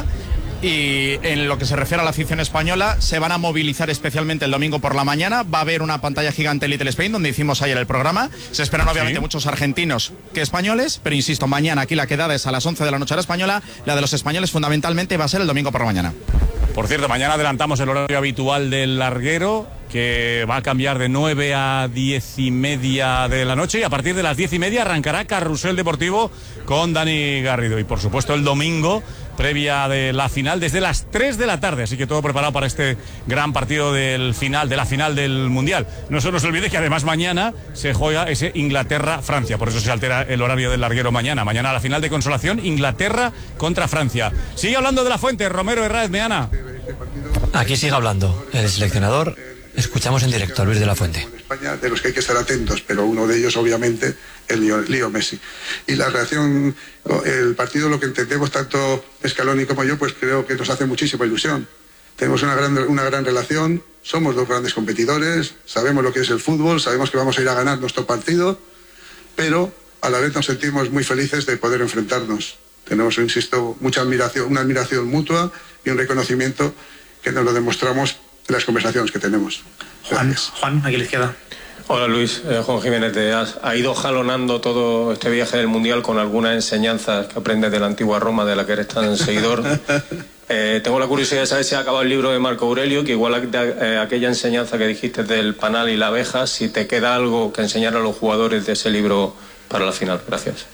Y en lo que se refiere a la afición española, se van a movilizar especialmente el domingo por la mañana. Va a haber una pantalla gigante Little Spain, donde hicimos ayer el programa. Se esperan obviamente muchos argentinos que españoles, pero insisto, mañana aquí la quedada es a las 11 de la noche hora española. La de los españoles fundamentalmente va a ser el domingo por la mañana. Por cierto, mañana adelantamos el horario habitual del larguero, que va a cambiar de 9 a 10:30 de la noche, y a partir de las 10:30 arrancará Carrusel Deportivo con Dani Garrido. Y por supuesto el domingo, previa de la final, desde las 3 de la tarde, así que todo preparado para este gran partido de la final del Mundial. No se nos olvide que además mañana se juega ese Inglaterra-Francia, por eso se altera el horario del larguero mañana. Mañana la final de consolación, Inglaterra contra Francia. Sigue hablando de la Fuente, Romero Herráez Meana. Aquí sigue hablando el seleccionador. Escuchamos en directo a Luis de la Fuente. España, de los que hay que estar atentos, pero uno de ellos obviamente el Leo Messi. Y la reacción, el partido, lo que entendemos tanto Scaloni como yo, pues creo que nos hace muchísima ilusión. Tenemos una gran relación, somos dos grandes competidores, sabemos lo que es el fútbol, sabemos que vamos a ir a ganar nuestro partido, pero a la vez nos sentimos muy felices de poder enfrentarnos. Tenemos, insisto, una admiración mutua y un reconocimiento que nos lo demostramos en las conversaciones que tenemos. Juan, aquí a la izquierda. Hola Luis, Juan Jiménez de AS. ¿Ha ido jalonando todo este viaje del Mundial con algunas enseñanzas que aprendes de la antigua Roma, de la que eres tan seguidor? Tengo la curiosidad de saber si ha acabado el libro de Marco Aurelio, que igual aquella enseñanza que dijiste del panal y la abeja, si te queda algo que enseñar a los jugadores de ese libro para la final. Gracias.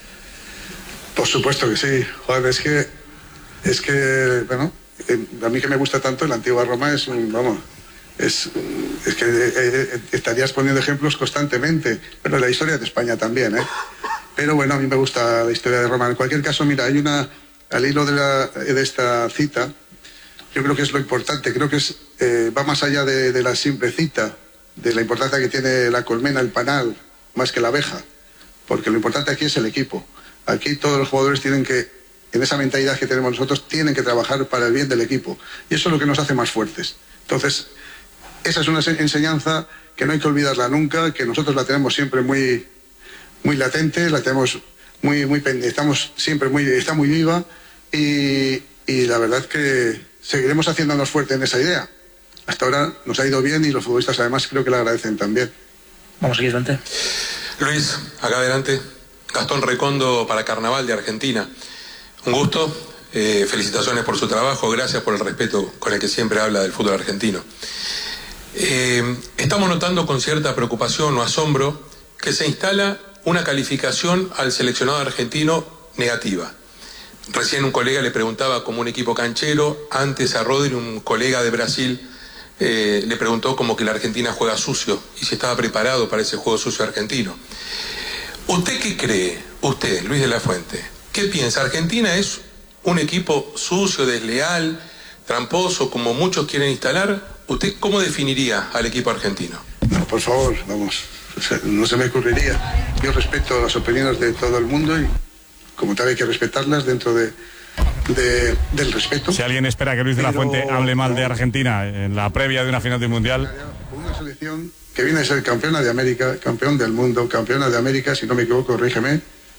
Por supuesto que sí, Juan, es que bueno, a mí que me gusta tanto la antigua Roma es que estarías poniendo ejemplos constantemente, pero la historia de España también, pero bueno, a mí me gusta la historia de Roma. En cualquier caso, mira, hay al hilo de esta cita, yo creo que es lo importante, creo que va más allá de la simple cita, de la importancia que tiene la colmena, el panal, más que la abeja, porque lo importante aquí es el equipo. Aquí todos los jugadores tienen que, en esa mentalidad que tenemos nosotros, tienen que trabajar para el bien del equipo. Y eso es lo que nos hace más fuertes. Entonces, esa es una enseñanza que no hay que olvidarla nunca, que nosotros la tenemos siempre muy, muy latente, la tenemos muy pendiente, está muy viva, y la verdad es que seguiremos haciéndonos fuertes en esa idea. Hasta ahora nos ha ido bien y los futbolistas además creo que la agradecen también. Vamos aquí adelante. Luis, acá adelante. Gastón Recondo para Carnaval de Argentina. Un gusto, felicitaciones por su trabajo, gracias por el respeto con el que siempre habla del fútbol argentino. Estamos notando con cierta preocupación o asombro que se instala una calificación al seleccionado argentino negativa. Recién un colega le preguntaba como un equipo canchero, antes a Rodri, un colega de Brasil, le preguntó como que la Argentina juega sucio y si estaba preparado para ese juego sucio argentino. ¿Usted qué cree? Usted, Luis de la Fuente, ¿qué piensa? ¿Argentina es un equipo sucio, desleal, tramposo, como muchos quieren instalar? ¿Usted cómo definiría al equipo argentino? No, por favor, vamos, no se me ocurriría. Yo respeto las opiniones de todo el mundo y como tal hay que respetarlas dentro del respeto. Si alguien espera que Luis de la Fuente hable mal de Argentina en la previa de una final del Mundial... Una selección que viene a ser campeona de América, campeón del mundo, campeona de América, si no me equivoco, corrígeme,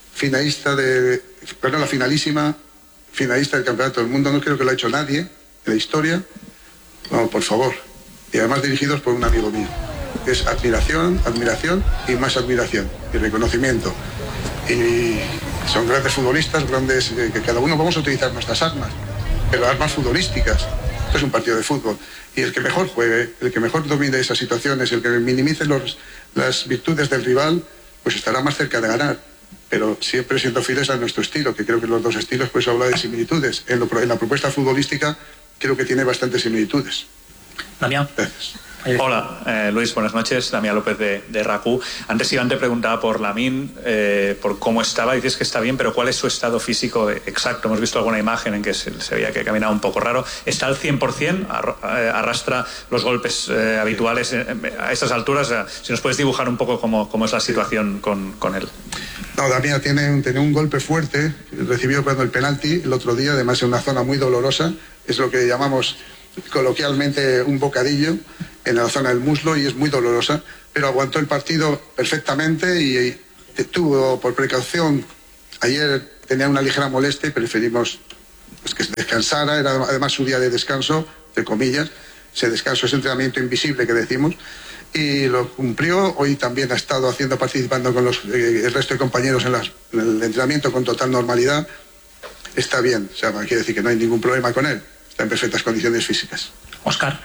la finalísima, finalista del campeonato del mundo, no creo que lo ha hecho nadie en la historia. No, por favor. Y además dirigidos por un amigo mío. Es admiración y más admiración y reconocimiento. Y son grandes futbolistas, que cada uno vamos a utilizar nuestras armas, pero armas futbolísticas. Esto es un partido de fútbol. Y el que mejor juegue, el que mejor domine esas situaciones, el que minimice las virtudes del rival, pues estará más cerca de ganar. Pero siempre siendo fieles a nuestro estilo, que creo que los dos estilos pues habla de similitudes. En la propuesta futbolística creo que tiene bastantes similitudes. Damián. Gracias. Hola, Luis, buenas noches. Damián López de RACU. Antes Iván te preguntaba por Lamine, por cómo estaba. Dices que está bien, pero ¿cuál es su estado físico exacto? Hemos visto alguna imagen en que se veía que caminaba un poco raro. ¿Está al 100%? ¿Arrastra los golpes habituales a estas alturas? Si nos puedes dibujar un poco cómo es la situación con él. No, Damián tiene un golpe fuerte, recibió cuando el penalti el otro día, además en una zona muy dolorosa, es lo que llamamos coloquialmente un bocadillo en la zona del muslo y es muy dolorosa, pero aguantó el partido perfectamente y tuvo por precaución, ayer tenía una ligera molestia y preferimos que se descansara, era además su día de descanso, entre comillas, ese descanso, ese entrenamiento invisible que decimos, y lo cumplió. Hoy también ha estado participando con el resto de compañeros en el entrenamiento con total normalidad. Está bien, o sea, quiere decir que no hay ningún problema con él, está en perfectas condiciones físicas. Óscar.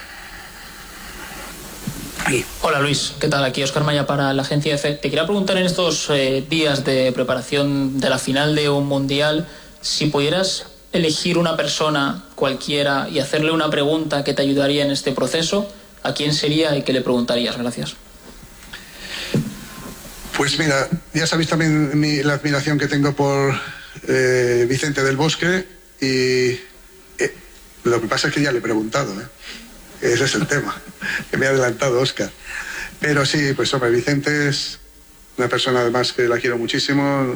Aquí. Hola Luis, ¿qué tal? Aquí Óscar Maya para la agencia EFE. Te quería preguntar en estos días de preparación de la final de un mundial, si pudieras elegir una persona cualquiera y hacerle una pregunta que te ayudaría en este proceso, ¿a quién sería y qué le preguntarías? Gracias. Pues mira, ya sabéis también la admiración que tengo por Vicente del Bosque y lo que pasa es que ya le he preguntado, ese es el tema, que me ha adelantado Óscar. Pero sí, pues hombre, Vicente es una persona además que la quiero muchísimo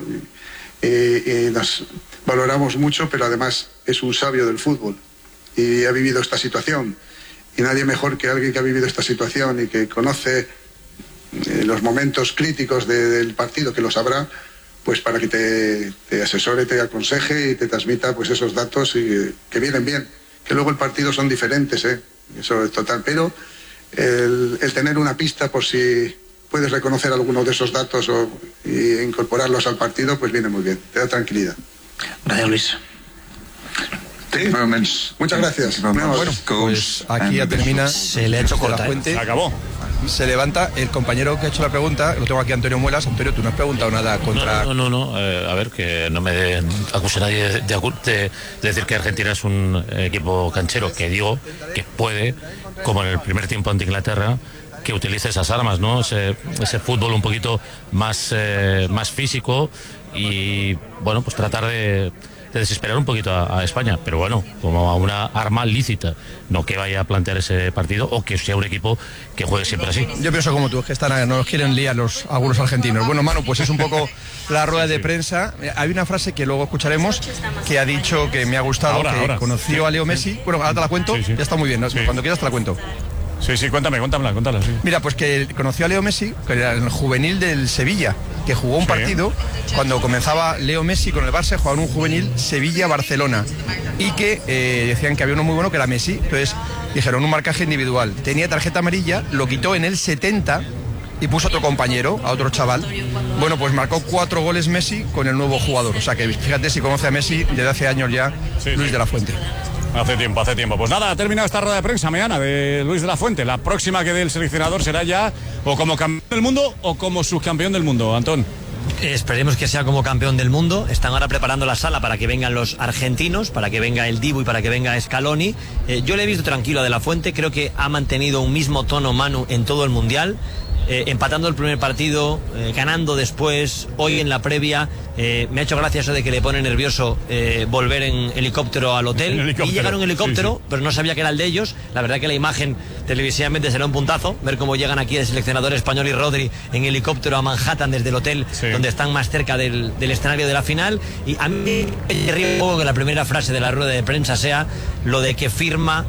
y nos valoramos mucho, pero además es un sabio del fútbol y ha vivido esta situación. Y nadie mejor que alguien que ha vivido esta situación y que conoce los momentos críticos del partido, que lo sabrá, pues para que te asesore, te aconseje y te transmita pues esos datos y que vienen bien. Que luego el partido son diferentes, eso es total, pero el tener una pista por si puedes reconocer alguno de esos datos y incorporarlos al partido, pues viene muy bien, te da tranquilidad. Gracias, Luis. Sí, muchas gracias. Bueno, pues aquí ya termina. Se le ha hecho corta. Se acabó. Se levanta el compañero que ha hecho la pregunta, lo tengo aquí, Antonio Muelas. Antonio, tú no has preguntado nada contra... No, a ver, que no me acuse nadie de decir que Argentina es un equipo canchero, que digo que puede, como en el primer tiempo ante Inglaterra, que utilice esas armas, ¿no? Ese fútbol un poquito más físico y, bueno, pues tratar de desesperar un poquito a España, pero bueno, como a una arma lícita, no que vaya a plantear ese partido o que sea un equipo que juegue siempre así. Yo pienso como tú, es que no nos quieren liar algunos argentinos. Bueno, Manu, pues es un poco la rueda de prensa. Hay una frase que luego escucharemos que ha dicho que me ha gustado, ahora. Conoció a Leo Messi. Bueno, ahora te la cuento, ya está muy bien, ¿no? Cuando quieras te la cuento. Sí, cuéntamela, sí. Mira, pues que conoció a Leo Messi, que era el juvenil del Sevilla, que jugó un partido cuando comenzaba Leo Messi con el Barça, jugaban un juvenil Sevilla-Barcelona y que decían que había uno muy bueno que era Messi, entonces dijeron un marcaje individual, tenía tarjeta amarilla, lo quitó en el 70 y puso a otro compañero, a otro chaval. Bueno, pues marcó 4 goles Messi con el nuevo jugador, o sea que fíjate si conoce a Messi desde hace años ya, Luis de la Fuente. Hace tiempo. Pues nada, ha terminado esta rueda de prensa mañana de Luis de la Fuente. La próxima que dé el seleccionador será ya o como campeón del mundo o como subcampeón del mundo, Antón. Esperemos que sea como campeón del mundo. Están ahora preparando la sala para que vengan los argentinos, para que venga el Dibu y para que venga Scaloni. Yo le he visto tranquilo a De la Fuente, creo que ha mantenido un mismo tono Manu en todo el Mundial. Empatando el primer partido, ganando después, hoy en la previa, me ha hecho gracia eso de que le pone nervioso volver en helicóptero al hotel. Y llegaron en helicóptero, pero no sabía que era el de ellos. La verdad que la imagen televisivamente será un puntazo, ver cómo llegan aquí el seleccionador español y Rodri en helicóptero a Manhattan desde el hotel, donde están más cerca del escenario de la final. Y a mí me río un poco que la primera frase de la rueda de prensa sea lo de que firma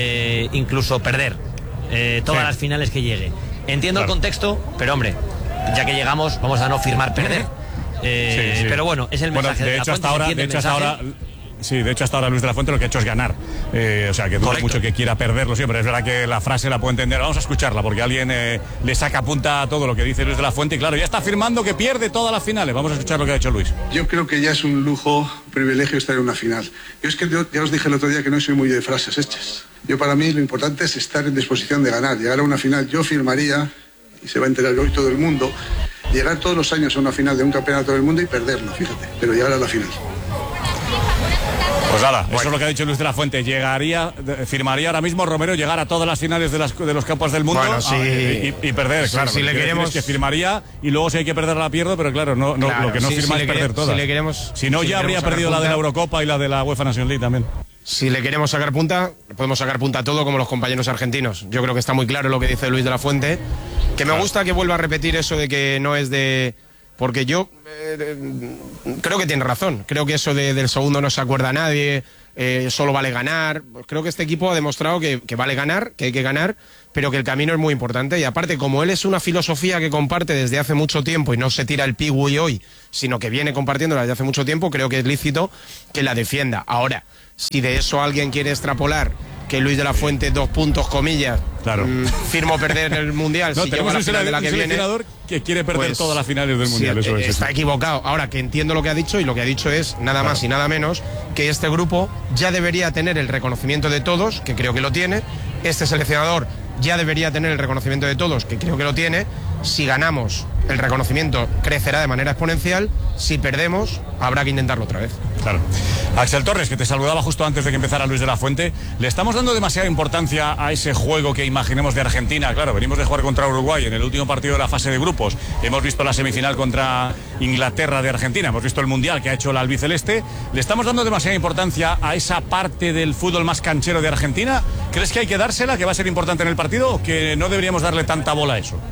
incluso perder todas las finales que llegue. Entiendo el contexto, pero hombre, ya que llegamos, vamos a no firmar perder. Pero bueno, es el mensaje de la Fuente. De hecho, hasta ahora Luis de la Fuente lo que ha hecho es ganar. O sea, que dudo mucho que quiera perderlo siempre. Es verdad que la frase la puedo entender. Vamos a escucharla, porque alguien le saca punta a todo lo que dice Luis de la Fuente. Y claro, ya está afirmando que pierde todas las finales. Vamos a escuchar lo que ha hecho Luis. Yo creo que ya es un lujo, privilegio estar en una final. Yo es que ya os dije el otro día que no soy muy de frases hechas. Para mí lo importante es estar en disposición de ganar, llegar a una final. Yo firmaría, y se va a enterar hoy todo el mundo, llegar todos los años a una final de un campeonato del mundo y perderlo, fíjate, pero llegar a la final. Pues nada, eso es lo que ha dicho Luis de la Fuente. Firmaría ahora mismo Romero llegar a todas las finales de los campos del mundo y perder. Claro, si le queremos, que firmaría y luego si hay que perder la pierdo, pero claro, lo que no firma es perder todas. Si no, ya habría perdido la de la Eurocopa y la de la UEFA Nations League también. Si le queremos sacar punta, podemos sacar punta a todo como los compañeros argentinos. Yo creo que está muy claro lo que dice Luis de la Fuente. Que me gusta que vuelva a repetir eso de que no es de porque yo creo que tiene razón. Creo que eso del segundo no se acuerda nadie, solo vale ganar. Creo que este equipo ha demostrado que vale ganar, que hay que ganar, pero que el camino es muy importante. Y aparte, como él es una filosofía que comparte desde hace mucho tiempo y no se tira el pigüey hoy, sino que viene compartiéndola desde hace mucho tiempo, creo que es lícito que la defienda. Ahora, si de eso alguien quiere extrapolar que Luis de la Fuente, 2 puntos, comillas, claro, firmo perder el Mundial, no, si llego a la final de la que viene, que quiere perder pues, todas las finales del Mundial. Sí, está equivocado. Ahora, que entiendo lo que ha dicho, y lo que ha dicho es nada más y nada menos que este grupo ya debería tener el reconocimiento de todos, que creo que lo tiene. Este seleccionador ya debería tener el reconocimiento de todos, que creo que lo tiene. Si ganamos, el reconocimiento crecerá de manera exponencial. Si perdemos, habrá que intentarlo otra vez. Claro. Axel Torres, que te saludaba justo antes de que empezara Luis de la Fuente, ¿le estamos dando demasiada importancia a ese juego que imaginemos de Argentina? Claro, venimos de jugar contra Uruguay en el último partido de la fase de grupos. Hemos visto la semifinal contra Inglaterra de Argentina. Hemos visto el Mundial que ha hecho la albiceleste. ¿Le estamos dando demasiada importancia a esa parte del fútbol más canchero de Argentina? ¿Crees que hay que dársela, que va a ser importante en el partido, o que no deberíamos darle tanta bola a eso?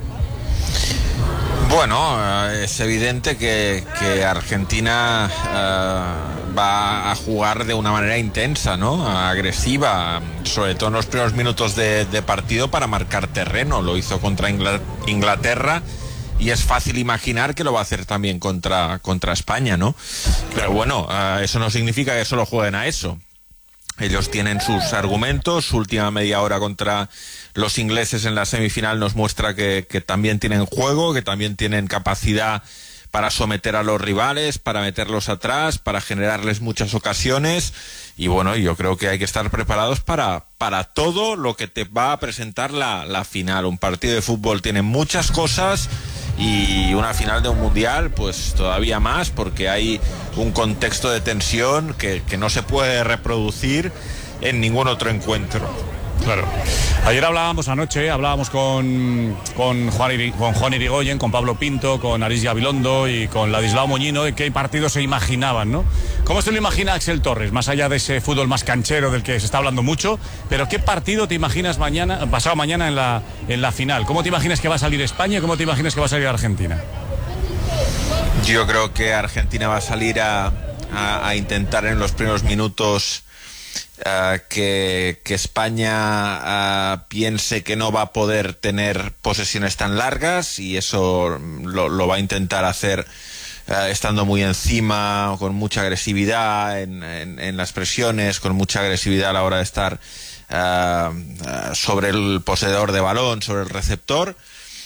Bueno, es evidente que Argentina va a jugar de una manera intensa, ¿no? Agresiva, sobre todo en los primeros minutos de partido para marcar terreno. Lo hizo contra Inglaterra y es fácil imaginar que lo va a hacer también contra España, ¿no? Pero bueno, eso no significa que solo jueguen a eso. Ellos tienen sus argumentos. Su última media hora contra los ingleses en la semifinal nos muestra que también tienen juego, que también tienen capacidad para someter a los rivales, para meterlos atrás, para generarles muchas ocasiones. Y bueno, yo creo que hay que estar preparados para todo lo que te va a presentar la final. Un partido de fútbol tiene muchas cosas, y una final de un mundial pues todavía más, porque hay un contexto de tensión que no se puede reproducir en ningún otro encuentro. Claro. Ayer hablábamos con Juan Irigoyen, con Pablo Pinto, con Aris Gabilondo y con Ladislao Moñino de qué partidos se imaginaban, ¿no? ¿Cómo se lo imagina Axel Torres? Más allá de ese fútbol más canchero del que se está hablando mucho, pero ¿qué partido te imaginas pasado mañana en la final? ¿Cómo te imaginas que va a salir España y cómo te imaginas que va a salir Argentina? Yo creo que Argentina va a salir a intentar en los primeros minutos que España piense que no va a poder tener posesiones tan largas, y eso lo va a intentar hacer estando muy encima, con mucha agresividad en las presiones, con mucha agresividad a la hora de estar sobre el poseedor de balón, sobre el receptor.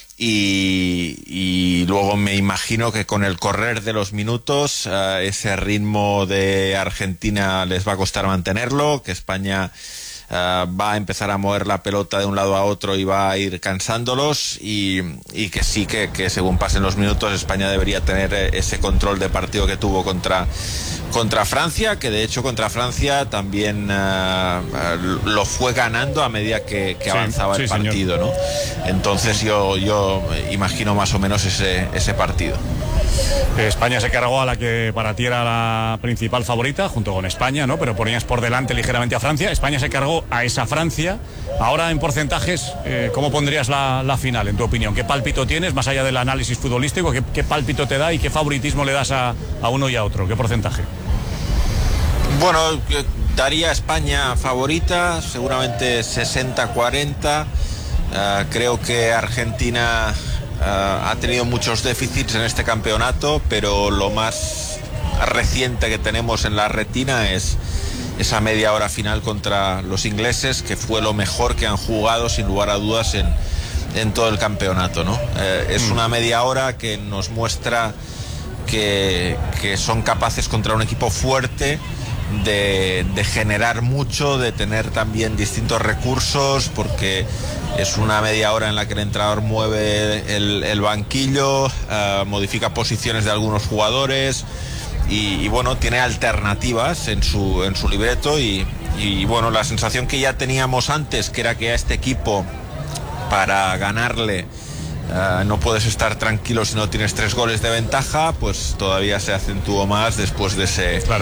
Y luego me imagino que con el correr de los minutos ese ritmo de Argentina les va a costar mantenerlo, que España va a empezar a mover la pelota de un lado a otro y va a ir cansándolos, y que sí, que según pasen los minutos España debería tener ese control de partido que tuvo contra Francia, que de hecho contra Francia también lo fue ganando a medida que avanzaba el partido, ¿no? Entonces yo imagino más o menos ese partido. España se cargó a la que para ti era la principal favorita, junto con España, ¿no? Pero ponías por delante ligeramente a Francia. España se cargó a esa Francia. Ahora, en porcentajes, ¿cómo pondrías la final, en tu opinión? ¿Qué pálpito tienes, más allá del análisis futbolístico? ¿Qué pálpito te da y qué favoritismo le das a uno y a otro? ¿Qué porcentaje? Bueno, daría a España favorita, seguramente 60-40. Creo que Argentina ha tenido muchos déficits en este campeonato, pero lo más reciente que tenemos en la retina es esa media hora final contra los ingleses, que fue lo mejor que han jugado sin lugar a dudas en todo el campeonato, ¿no? Es una media hora que nos muestra que son capaces contra un equipo fuerte de generar mucho, de tener también distintos recursos, porque es una media hora en la que el entrenador mueve el banquillo, modifica posiciones de algunos jugadores y bueno, tiene alternativas en su libreto y bueno, la sensación que ya teníamos antes, que era que a este equipo, para ganarle, no puedes estar tranquilo si no tienes 3 goles de ventaja, pues todavía se acentuó más después de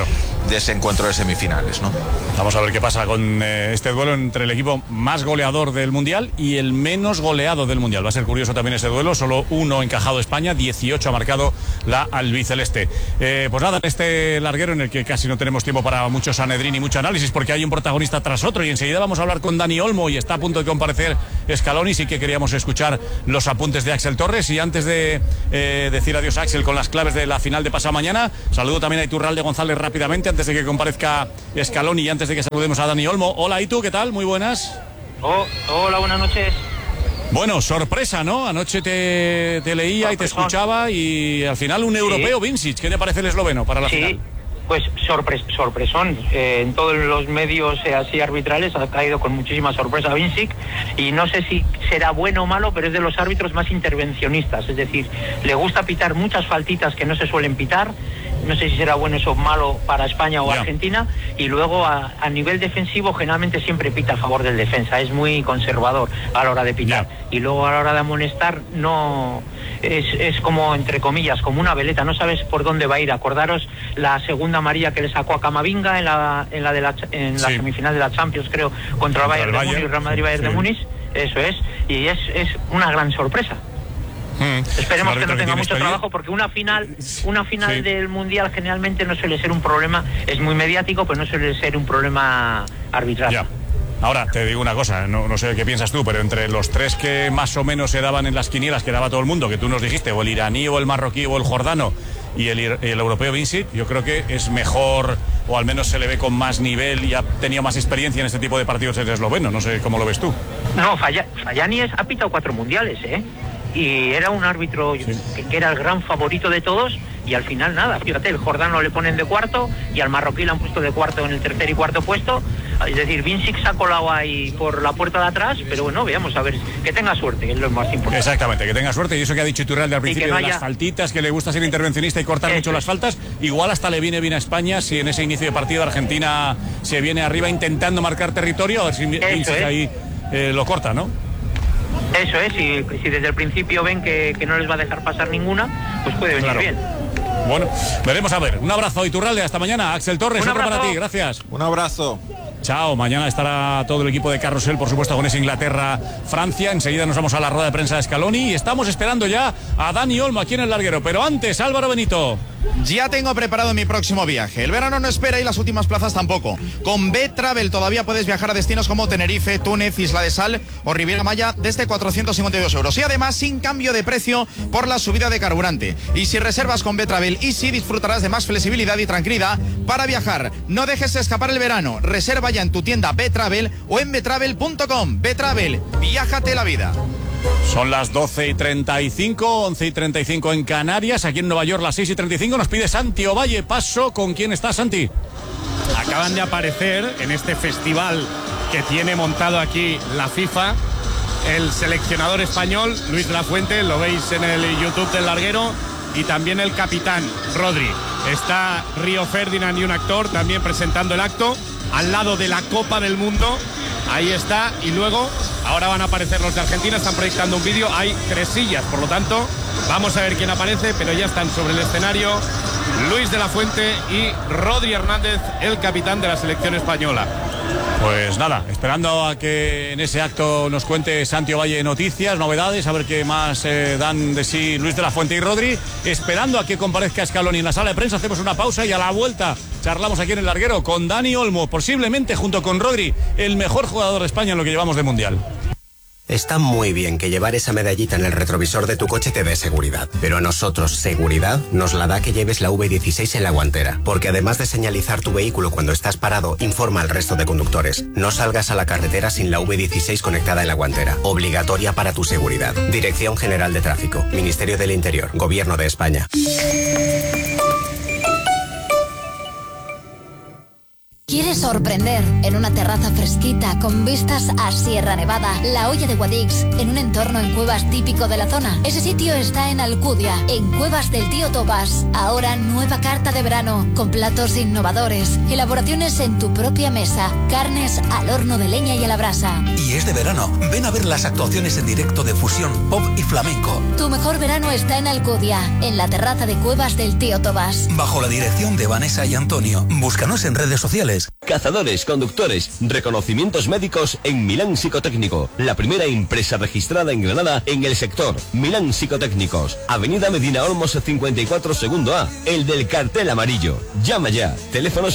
ese encuentro de semifinales, ¿no? Vamos a ver qué pasa con este duelo entre el equipo más goleador del Mundial y el menos goleado del Mundial. Va a ser curioso también ese duelo, solo 1 encajado España, 18 ha marcado la albiceleste. Pues nada, este larguero en el que casi no tenemos tiempo para mucho Sanedrín y mucho análisis, porque hay un protagonista tras otro, y enseguida vamos a hablar con Dani Olmo y está a punto de comparecer Scaloni. Sí que queríamos escuchar los apuntes de Axel Torres, y antes de decir adiós a Axel con las claves de la final de pasado mañana, saludo también a Iturralde González rápidamente antes de que comparezca Scaloni y antes de que saludemos a Dani Olmo. Hola, Itu, ¿qué tal? Muy buenas. Hola, buenas noches. Bueno, sorpresa, ¿no? Anoche te leía y te escuchaba, y al final un europeo, Vincic. ¿Qué te parece el esloveno para la final? Pues sorpresón. En todos los medios así arbitrales ha caído con muchísima sorpresa Vincic, y no sé si será bueno o malo, pero es de los árbitros más intervencionistas. Es decir, le gusta pitar muchas faltitas que no se suelen pitar. No sé si será bueno eso o malo para España o Argentina. Y luego a nivel defensivo generalmente siempre pita a favor del defensa. Es muy conservador a la hora de pitar. Y luego a la hora de amonestar no... Es como, entre comillas, como una veleta, no sabes por dónde va a ir. Acordaros la segunda amarilla que le sacó a Camavinga en la semifinal de la Champions, creo, contra el Bayern de Múnich, Real Madrid-Bayern de Múnich. Eso es, y es una gran sorpresa. Esperemos que no tenga mucho trabajo, porque una final del Mundial generalmente no suele ser un problema, es muy mediático, pero no suele ser un problema arbitral. Ahora, te digo una cosa, no sé qué piensas tú, pero entre los tres que más o menos se daban en las quinielas, que daba todo el mundo, que tú nos dijiste, o el iraní, o el marroquí, o el jordano, y el europeo Vincic, yo creo que es mejor, o al menos se le ve con más nivel y ha tenido más experiencia en este tipo de partidos el esloveno. No sé cómo lo ves tú. No, Fayani ha pitado 4 mundiales, y era un árbitro que era el gran favorito de todos, y al final nada. Fíjate, el jordano le ponen de cuarto y al marroquí le han puesto de cuarto en el tercer y cuarto puesto. Es decir, Vincic se ha colado ahí por la puerta de atrás, pero bueno, veamos, a ver, que tenga suerte, que es lo más importante. Exactamente, que tenga suerte, y eso que ha dicho Iturralde al principio de las faltitas, que le gusta ser intervencionista y cortar mucho las faltas, igual hasta le viene bien a España si en ese inicio de partido Argentina se viene arriba intentando marcar territorio, a ver si Vincic ahí lo corta, ¿no? Eso es, si desde el principio ven que no les va a dejar pasar ninguna, pues puede venir bien. Bueno, veremos a ver. Un abrazo, Iturralde, hasta mañana. Axel Torres, otro para ti, gracias. Un abrazo. Chao, mañana estará todo el equipo de Carrusel, por supuesto, con ese Inglaterra-Francia. Enseguida nos vamos a la rueda de prensa de Scaloni y estamos esperando ya a Dani Olmo aquí en el larguero. Pero antes, Álvaro Benito. Ya tengo preparado mi próximo viaje. El verano no espera y las últimas plazas tampoco. Con B-Travel todavía puedes viajar a destinos como Tenerife, Túnez, Isla de Sal o Riviera Maya desde 452 euros. Y además sin cambio de precio por la subida de carburante. Y si reservas con B-Travel Easy disfrutarás de más flexibilidad y tranquilidad para viajar. No dejes escapar el verano. Reserva ya en tu tienda B-Travel o en betravel.com. B-Travel, viájate la vida. Son las 12:35, 11:35 en Canarias, aquí en Nueva York las 6:35. Nos pide Santi Ovalle. Paso, ¿con quién está, Santi? Acaban de aparecer en este festival que tiene montado aquí la FIFA el seleccionador español Luis de la Fuente, lo veis en el YouTube del larguero, y también el capitán Rodri. Está Río Ferdinand y un actor también presentando el acto al lado de la Copa del Mundo. Ahí está, y luego ahora van a aparecer los de Argentina, están proyectando un vídeo, hay 3 sillas, por lo tanto vamos a ver quién aparece, pero ya están sobre el escenario Luis de la Fuente y Rodri Hernández, el capitán de la selección española. Pues nada, esperando a que en ese acto nos cuente Santi Ovalle noticias, novedades, a ver qué más dan de sí Luis de la Fuente y Rodri. Esperando a que comparezca Scaloni en la sala de prensa, hacemos una pausa y a la vuelta charlamos aquí en el larguero con Dani Olmo, posiblemente junto con Rodri, el mejor jugador de España en lo que llevamos de Mundial. Está muy bien que llevar esa medallita en el retrovisor de tu coche te dé seguridad, pero a nosotros seguridad nos la da que lleves la V16 en la guantera, porque además de señalizar tu vehículo cuando estás parado, informa al resto de conductores. No salgas a la carretera sin la V16 conectada en la guantera, obligatoria para tu seguridad. Dirección General de Tráfico, Ministerio del Interior, Gobierno de España. quieres sorprender en una terraza fresquita con vistas a Sierra Nevada, La Hoya de Guadix, en un entorno en cuevas típico de la zona, ese sitio está en Alcudia, en Cuevas del Tío Tobás. Ahora nueva carta de verano, con platos innovadores, elaboraciones en tu propia mesa, carnes al horno de leña y a la brasa. Y es de verano, ven a ver las actuaciones en directo de fusión, pop y flamenco. Tu mejor verano está en Alcudia, en la terraza de Cuevas del Tío Tobás. Bajo la dirección de Vanessa y Antonio. Búscanos en redes sociales. Cazadores, conductores, reconocimientos médicos en Milán Psicotécnico. La primera empresa registrada en Granada en el sector. Milán Psicotécnicos. Avenida Medina Olmos 54 segundo A. El del cartel amarillo. Llama ya. Teléfono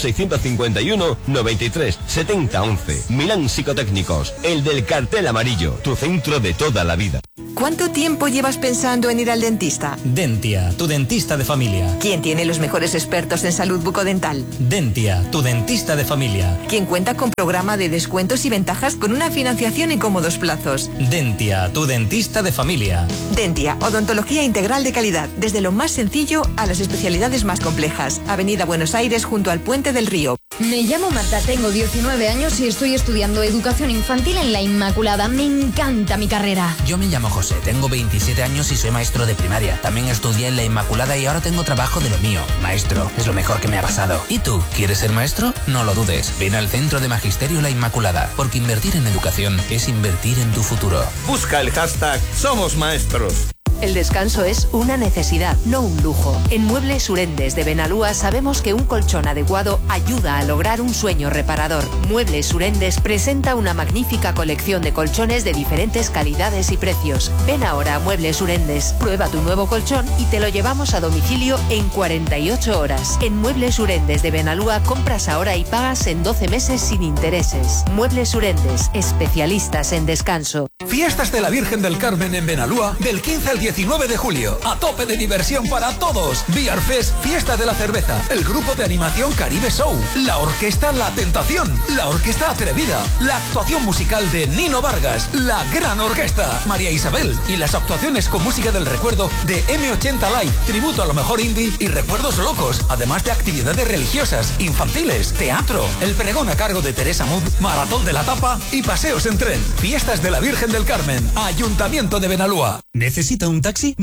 651 93 70 11. Milán Psicotécnicos. El del cartel amarillo. Tu centro de toda la vida. ¿Cuánto tiempo llevas pensando en ir al dentista? Dentia, tu dentista de familia. ¿Quién tiene los mejores expertos en salud bucodental? Dentia, tu dentista de familia. ¿Quién cuenta con programa de descuentos y ventajas con una financiación en cómodos plazos? Dentia, tu dentista de familia. Dentia, odontología integral de calidad, desde lo más sencillo a las especialidades más complejas. Avenida Buenos Aires, junto al Puente del Río. Me llamo Marta, tengo 19 años y estoy estudiando educación infantil en La Inmaculada. Me encanta mi carrera. Yo me llamo José, tengo 27 años y soy maestro de primaria. También estudié en La Inmaculada y ahora tengo trabajo de lo mío. Maestro, es lo mejor que me ha pasado. ¿Y tú, quieres ser maestro? No lo dudes. Ven al Centro de Magisterio La Inmaculada, porque invertir en educación es invertir en tu futuro. Busca el hashtag Somos Maestros. El descanso es una necesidad, no un lujo. En Muebles Urendes de Benalúa sabemos que un colchón adecuado ayuda a lograr un sueño reparador. Muebles Urendes presenta una magnífica colección de colchones de diferentes calidades y precios. Ven ahora a Muebles Urendes, prueba tu nuevo colchón y te lo llevamos a domicilio en 48 horas. En Muebles Urendes de Benalúa compras ahora y pagas en 12 meses sin intereses. Muebles Urendes, especialistas en descanso. Fiestas de la Virgen del Carmen en Benalúa del 15 al 19 de julio. A tope de diversión para todos. Beer Fest, Fiesta de la Cerveza, el grupo de animación Caribe Show, la orquesta La Tentación, la orquesta Atrevida, la actuación musical de Nino Vargas, la gran orquesta María Isabel y las actuaciones con música del recuerdo de M80 Live, tributo a lo mejor indie y recuerdos locos, además de actividades religiosas, infantiles, teatro, el pregón a cargo de Teresa Mud, maratón de la tapa y paseos en tren. Fiestas de la Virgen del Carmen, Ayuntamiento de Benalúa. ¿Necesita un taxi?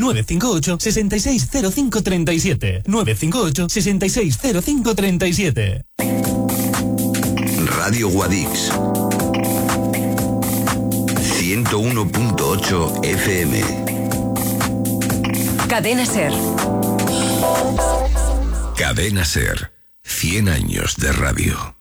958-660537. 958-660537. Radio Guadix 101.8 FM. Cadena Ser. Cadena Ser. 100 años de radio.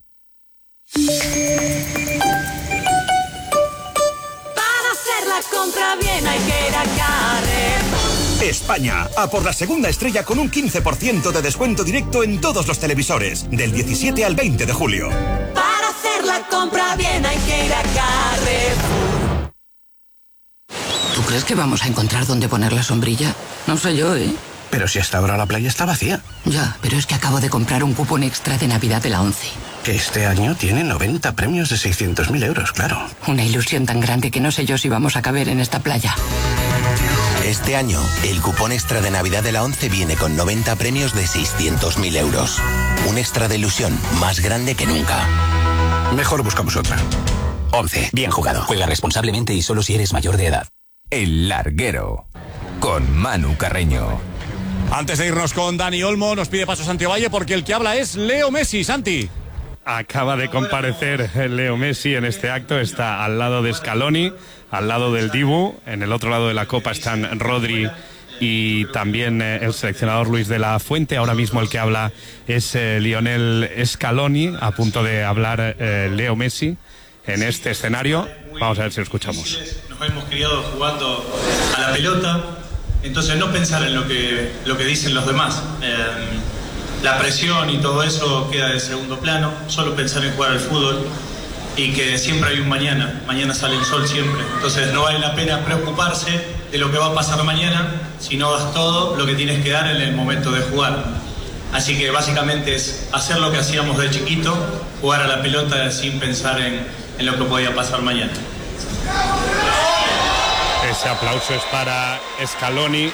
Compra bien, hay que ir a Carrefour. España, a por la segunda estrella con un 15% de descuento directo en todos los televisores, del 17 al 20 de julio. Para hacer la compra bien hay que ir a Carrefour. ¿Tú crees que vamos a encontrar dónde poner la sombrilla? No sé yo, ¿eh? Pero si hasta ahora la playa está vacía. Ya, pero es que acabo de comprar un cupón extra de Navidad de la 11. Que este año tiene 90 premios de 600.000 euros, claro. Una ilusión tan grande que no sé yo si vamos a caber en esta playa. Este año, el cupón extra de Navidad de la 11 viene con 90 premios de 600.000 euros. Un extra de ilusión más grande que nunca. Mejor buscamos otra. 11. Bien jugado. Juega responsablemente y solo si eres mayor de edad. El Larguero, con Manu Carreño. Antes de irnos con Dani Olmo, nos pide paso Santi Ovalle porque el que habla es Leo Messi. Santi. Acaba de comparecer Leo Messi en este acto, está al lado de Scaloni, al lado del Dibu, en el otro lado de la copa están Rodri y también el seleccionador Luis de la Fuente. Ahora mismo el que habla es Lionel Scaloni, a punto de hablar Leo Messi en este escenario. Vamos a ver si lo escuchamos. Nos hemos criado jugando a la pelota, entonces no pensar en lo que dicen los demás. La presión y todo eso queda de segundo plano, solo pensar en jugar al fútbol y que siempre hay un mañana sale el sol siempre, entonces no vale la pena preocuparse de lo que va a pasar mañana si no das todo lo que tienes que dar en el momento de jugar. Así que básicamente es hacer lo que hacíamos de chiquito, jugar a la pelota sin pensar en lo que podía pasar mañana. Ese aplauso es para Scaloni,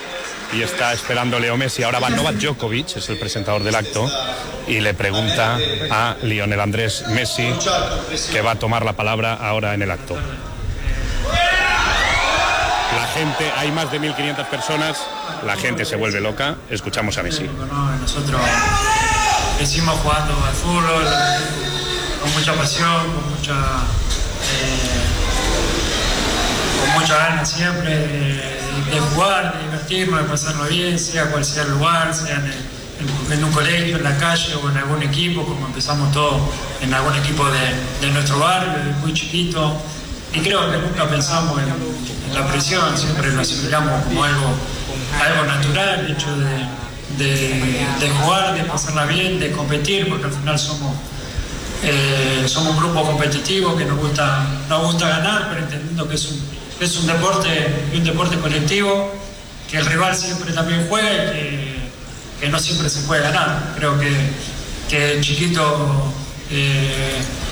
y está esperando Leo Messi. Ahora va Novak Djokovic, es el presentador del acto, y le pregunta a Lionel Andrés Messi, que va a tomar la palabra ahora en el acto. La gente, hay más de 1.500 personas, la gente se vuelve loca. Escuchamos a Messi. Nosotros decimos jugando al fútbol con mucha pasión, con mucha ganas siempre de jugar, de divertirnos, de pasarlo bien, sea cual sea el lugar, sea en un colegio, en la calle o en algún equipo, como empezamos todos en algún equipo de nuestro barrio, desde muy chiquito. Y creo que nunca pensamos en la presión, siempre lo asimilamos como algo natural, el hecho de jugar, de pasarla bien, de competir, porque al final somos un grupo competitivo que nos gusta ganar, pero entendiendo que es un deporte colectivo, que el rival siempre también juega y que no siempre se puede ganar. Creo que el chiquito